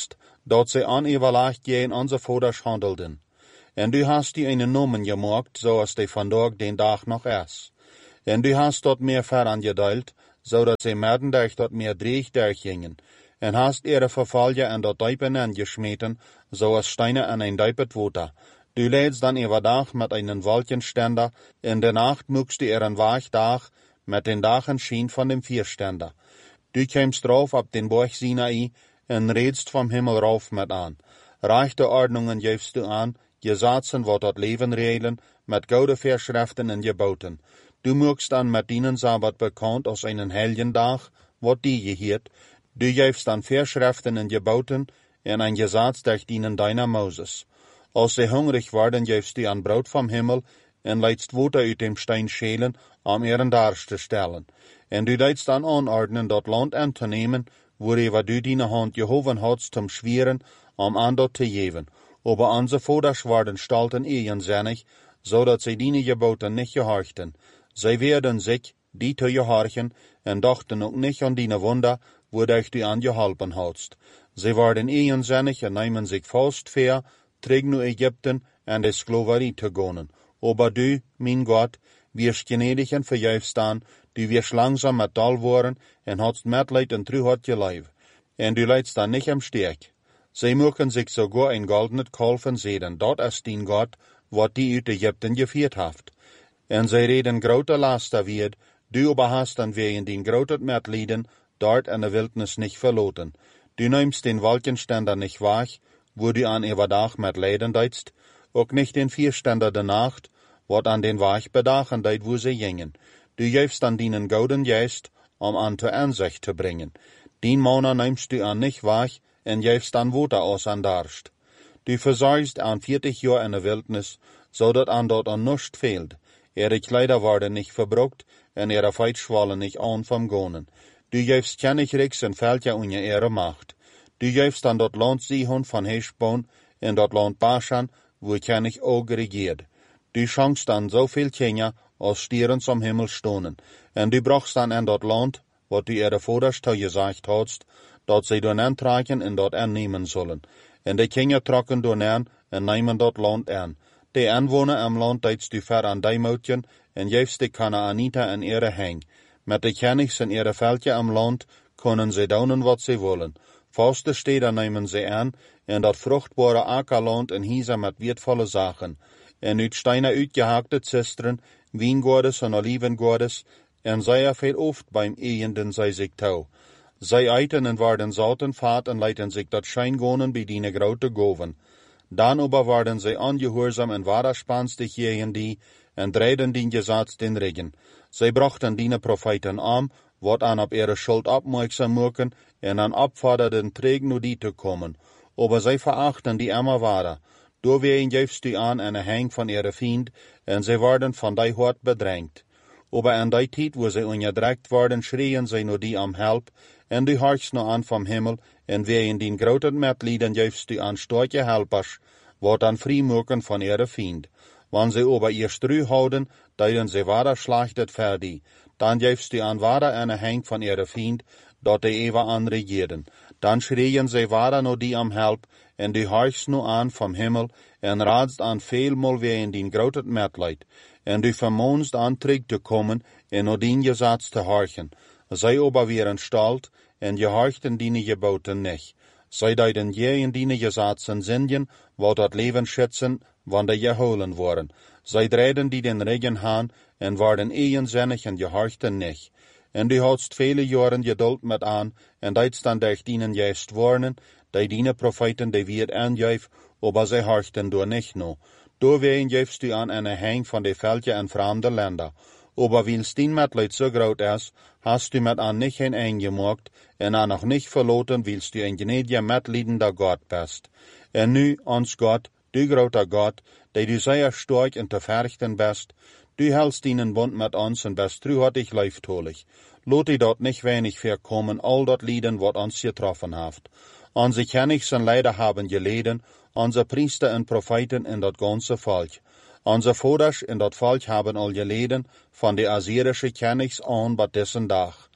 dat sie oneerlacht gegen onze vaders handelden. En du hast die einen Namen gemaakt, zoals die vandaag den dag nog is. En du hast dort meer verangedeilt, zodat sie merendijk dort meer dreig durchgingen. En hast ihre vervalje en dat duipen angeschmeten, zoals steine an ein duipet water. Du leidst dan overdag met einen Wolkenständer, in der Nacht muckst du ihren Wachdag met den dagen schien van dem Vierständer. Du kämst rauf ab den Berg Sinai en redst vom Himmel rauf met aan. Reichte Ordnungen gevst du an, Gesetzen wat dat Leben regeln, met gouden Verschriften en geboten. Du muckst dan met dienen Sabbat bekannt als einen Helgendag, wat die gehiert. Du gevst dan Verschriften en geboten en ein Gesetz durch dienen deiner Moses. Als sie hungrig worden, gevst du an Brot vom Himmel en leidst Water uit dem Stein schälen, ihren Darst te stellen. En du deidst dan anordnen, dat Land anzunehmen, worever du deine Hand gehoven hadst zum Schweren, an dat te geven. Aber onze vaders waren stalten eigenzinnig, zodat zij die geboten niet gehorchten. Zij werden zich, die te gehorchen, en dachten ook niet aan die wunder, wodurch du angeholpen hadst. Zij waren eigenzinnig en namen zich vast ver, terug naar Ägypten en de Sklaverie te gaan. Aber du, mein Gott, wirst gnädig en verjuist aan, du wirst langsam met dal worden, en hadst Mitleid en truheid je lijf. En du leidst dan niet am Sterk. Zij mogen zich sogar ein goldenet Kalfen sehen, dat is dien Gott, wat die uit Ägypten geviert haft. En zij reden grote laster wird, du aber hast dan wegen dien grotet Mitleiden, dort in de Wildnis nicht verloten. Du nimmst den Wolkenständer nicht wach, wo du an overdag met Leiden deidst, ook nicht den Vierständer der Nacht, wat an den Wach bedachen deid, wo sie gingen. Du gevst an dienen gouden Geist, an zur Ansicht te bringen. Dien Mona nimmst du an nicht wach, en gevst an Water aus an Darst. Du versorgst an 40 Jahr in der Wildnis, zodat an dort an nuscht fehlt. Ihre Kleider worden nicht verbruckt, en ihre Feitschwallen nicht an vom Gonen. Du gevst kennig Rix en Feldja unje ihre Macht. Du gevst an dort Land Sihon van Heshbon, en dort Land Bashan, wo kennig ook regiert. Du schenkst an so viel Kinder, als Stieren zum Himmel stonen, en du brachst dann in dort Land, wat du ihre Vaders te gesagt hadst, dat zij doen aantragen en dat aannemen zullen. En de Kinder trokken doen aan en nemen dat land aan. De aanwoner am Land deidst du ver aan die moutjen en gevst de Kanaanita en ihre heng. Met de kennigs en ihre veldje am Land kunnen zij doen wat zij willen. Vaste steden nemen zij aan en dat vruchtbare Ackerland en hiezer met wertvolle zaken. En uit steinen uitgehaakte zisteren, wiengordes en olivengordes, en zij veel oft beim Ehenden zij zich touw. Zij eiten en waren zouten vaat en leiten zich dat schijngonen bij die grote goven. Dan aber waren zij ongehoorzaam en waderspanstig tegen die, en dreiden die Gesetz den Regen. Zij brachten die Propheten aan, wat aan op ihre Schuld opmerksam maken, en aan opforderden träg nu die te komen. Aber zij verachten die immer waren. Doorwegen gevst du aan en hang van ihre Fiend, en zij worden van die hart bedrängt. Aber an die tijd, wo zij onderdrukt worden, schreien zij nu die am help, en du horchst nu aan vom Himmel, en wegen den groten Mitleiden gevst du aan starke helpers, wat dan vriemoken van ihre Fiend. Wann zij aber ihr Strü houden, deiden zij wader schlachtet verdi, dan gevst du aan wader en hang van ihre Fiend, dat de ewa aan regieren. Dan schreien zij wader nu die am help, en du horchst nu aan vom Himmel, en raadst aan veelmal wegen den groten Mitleid, en du vermoonst aan terug te komen, en nu dien Gesetz te horchen. Zij aber wären stalt, en gehorchten die geboten nicht. Zij deiden je in die Gesetzen sinnen, wat dat Leben schützen, wann de geholen worden. Zij dreiden die den Regen haan, en waren eigenzinnig en gehorchten nicht. En du hadst viele Jahre Geduld met aan, en deidst dan durch dienen juist worden, die diene Propheten die wird aangeef, aber zij horchten door nicht no. Doorwegen gevst du aan eine hang van de veldje en vreemde Länder. Aber wils dien Mitleid so groot is, hast du met aan nicht eingemaakt, en aan noch nicht verloten, wils du ein gnädiger, mitleidender Gott bist. En nu, ons Gott, du groter Gott, die du sehr stark en te verrichten bist, du hältst dienen Bund mit uns en bist truhartig leiftolig. Lot die dort nicht wenig verkommen, all dort Lieden, wat ons getroffen haft. Onze Kennigs en Leider haben geleden, onze Priester en Propheten in dat ganze Volk. Onze Vaders in dat Volk haben al geleden, van de Assyrische Kennigs aan bat dessen Dag.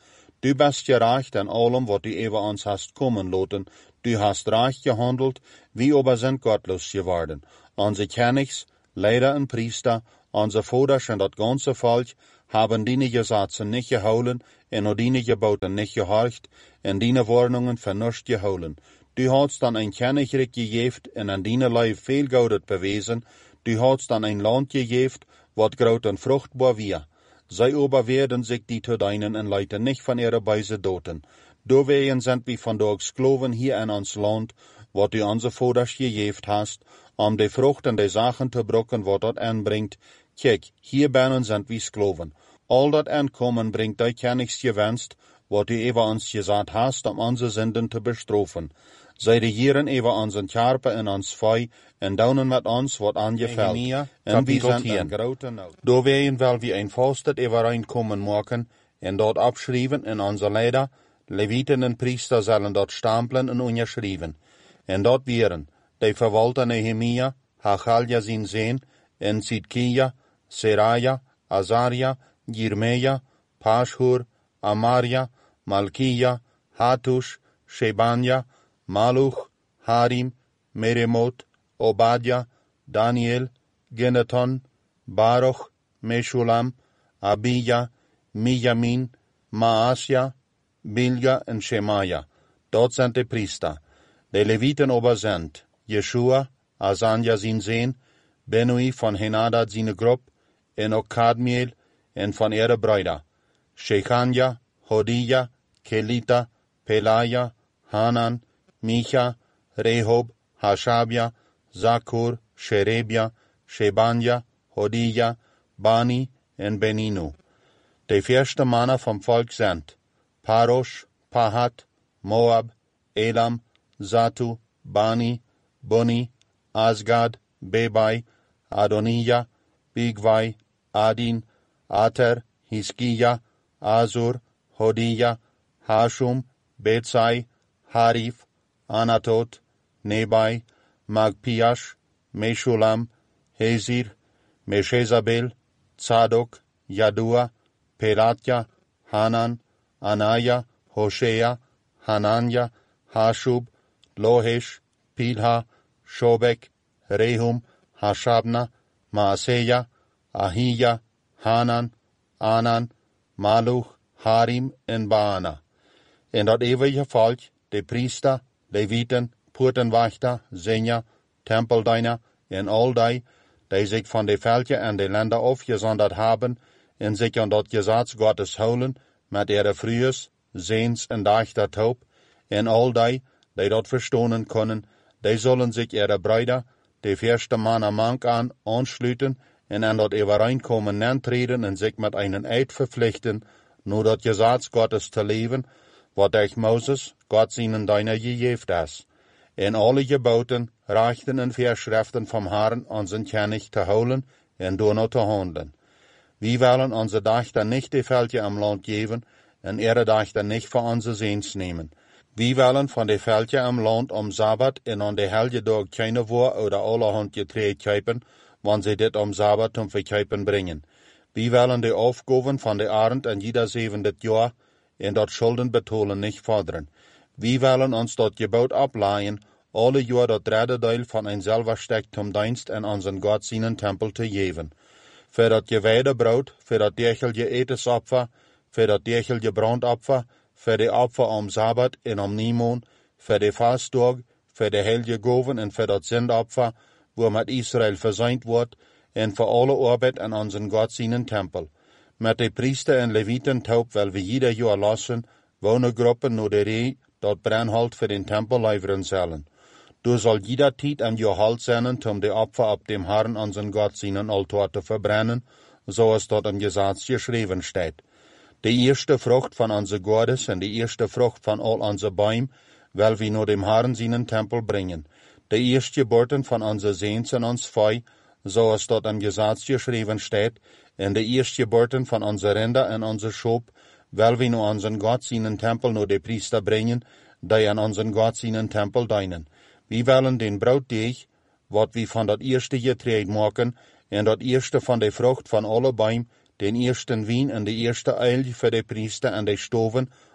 Du bist gerecht an allem, wat du über uns hast kommen lassen. Du hast recht gehandelt, wie aber sind gottlos geworden. Unsere Königs, Lehrer und Priester, unsere Vaters und das ganze Volk haben deine Gesetze nicht gehouden und auch deine Geboten nicht gehorcht und deine Warnungen für nichts gehouden. Du hast dann ein Königreich gegeben und an deine Leib viel Gutes bewiesen. Du hast dann ein Land gegeben, wat groß und fruchtbar wir. Sei aber werden sich die zu deinen und Leuten nicht von ihrer Beise doten. Deswegen sind wir von der Sklaven hier in uns Land, wat du unsere Vaters gegeben hast, die Frucht und die Sachen zu brücken, wat dort anbringt. Kijk, hier binnen sind wir Sklaven. All dat Ankommen bringt euch ja nichts gewünscht, wat du über uns gesagt hast, unsere Sünden zu bestrafen. Sei regieren über unseren Körper in uns Feu und daunen mit uns, wat angefällt. Und wir sind in großer Not. Deswegen will wir ein Fastet übereinkommen machen und dort abschreiben in unser Leder. Leviten und Priester sollen dort stempeln und unterschreiben. Und dort wären die Verwalter Nehemia, Hachalja sein Sohn, und Zidkia, Seraja, Azaria, Jirmeja, Pashur, Amaria, Malkia, Hatush, Shebanja, Maluch, Harim, Meremot, Obadja, Daniel, Geneton, Baruch, Meshulam, Abija, Mijamin, Maasja, Bilga und Shemaja. Dort sind die Priester. Die Leviten aber sind Jeshua, Asanja sein Sohn, Benui von Henadad seine Gruppe, en ook Kadmiel en von ihre Brüder, Shechanja, Hodija, Kelita, Pelaja, Hanan, Micha, Rehob, Hashabja, Zakur, Sherebja, Shebanja, Hodija, Bani en Beninu. Die ersten Männer vom Volk sind Parosh, Pahat, Moab, Elam, Zatu, Bani, Buni, Asgad, Bebai, Adonija, Bigvai, Adin, Ater, Hiskia, Azur, Hodija, Hashum, Betsai, Harif, Anatot, Nebai, Magpiash, Meshulam, Hezir, Meshezabel, Tzadok, Yadua, Pelatja, Hanan, Anaya, Hoshea, Hananya, Hashub, Lohesh, Pilha, Shobek, Rehum, Hashabna, Maaseja, Ahija, Hanan, Anan, Maluch, Harim en Baana. En dat eeuwige volk, de priester, Leviten, Poortenwachter, Senja, Tempeldiener en al die zich van de velden en de landen afgezonderd hebben en zich aan dat Gesetz Gottes houden met ihre Frühes, Sehns en Dachter taub, en al die dat verstonen können, die sollen sich ihre Brüder, die erste Mann Mank anschließen und an dat Übereinkommen antreten und sich mit einem Eid verpflichten, nur dat Gesetz Gottes zu leben, wat durch Moses, Gott seinen Diener gegeben ist. In alle Geboten, Rechten und Vorschriften vom Herrn unseren König zu holen und danach zu handeln. Wir wollen unsere Dachter nicht die Felder am Land geben und ihre Dachter nicht für unsere Sehns nehmen. Wir wollen von den Felder am Land am Sabbat und an den Helgentag keine Wurst oder allerhand Getreide kaufen, wenn sie das am Sabbat zum Verkaufen bringen. Wir wollen die Aufgaben von der Arend an jeder 7. Jahr und dort Schulden betalen nicht fordern. Wir wollen uns dort Gebot ableihen, alle Jahr dort 3. Teil von ein selber Steck zum Dienst an unseren Gott seinen Tempel zu geben. Für das geweihte Brot, für das tägliche Etesopfer, für das tägliche Brandopfer, für die Opfer am Sabbat und am Neumond, für die Fasttag, für die heilige Gaben und für das Sündopfer, wo mit Israel versöhnt wird, und für alle Arbeit an unseren Gott seinen Tempel. Mit den Priester und Leviten taub, weil wir jeder Jahr lassen, Wohnergruppen nur der Reh, dort Brennholz für den Tempel liefern sollen. Du soll jeder Zeit am Jahr Halt sein, um die Opfer ab dem Herrn unseren Gott seinen Altar zu verbrennen, so es dort im Gesetz geschrieben steht. Die erste Frucht von unser Gottes und die erste Frucht von all unser Bäumen, weil wir nur dem Herrn seinen Tempel bringen. Die erste Geburten von unser Sehns und uns Feu, so es dort im Gesetz geschrieben steht, und die erste Geburten von unser Rinder und unser Schop, weil wir nur unseren Gott seinen Tempel nur die Priester bringen, die an unseren Gott seinen Tempel dienen. Wir wollen den Brotdeeg, wat wir von dat erste Getreide machen, und dat erste von der Frucht von alle Bäumen, den ersten Wein und die erste Öl für die Priester und die Stoven,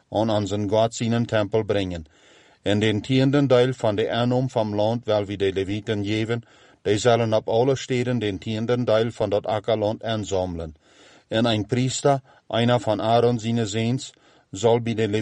und unseren Gott seinen Tempel bringen. En den tienden Teil von der Ernum vom Land, weil wir die Leviten geben, die sollen auf alle Städten den tienden Teil von dat Ackerland ansammeln. En ein Priester, einer von Aaron seine Sehns, soll bei den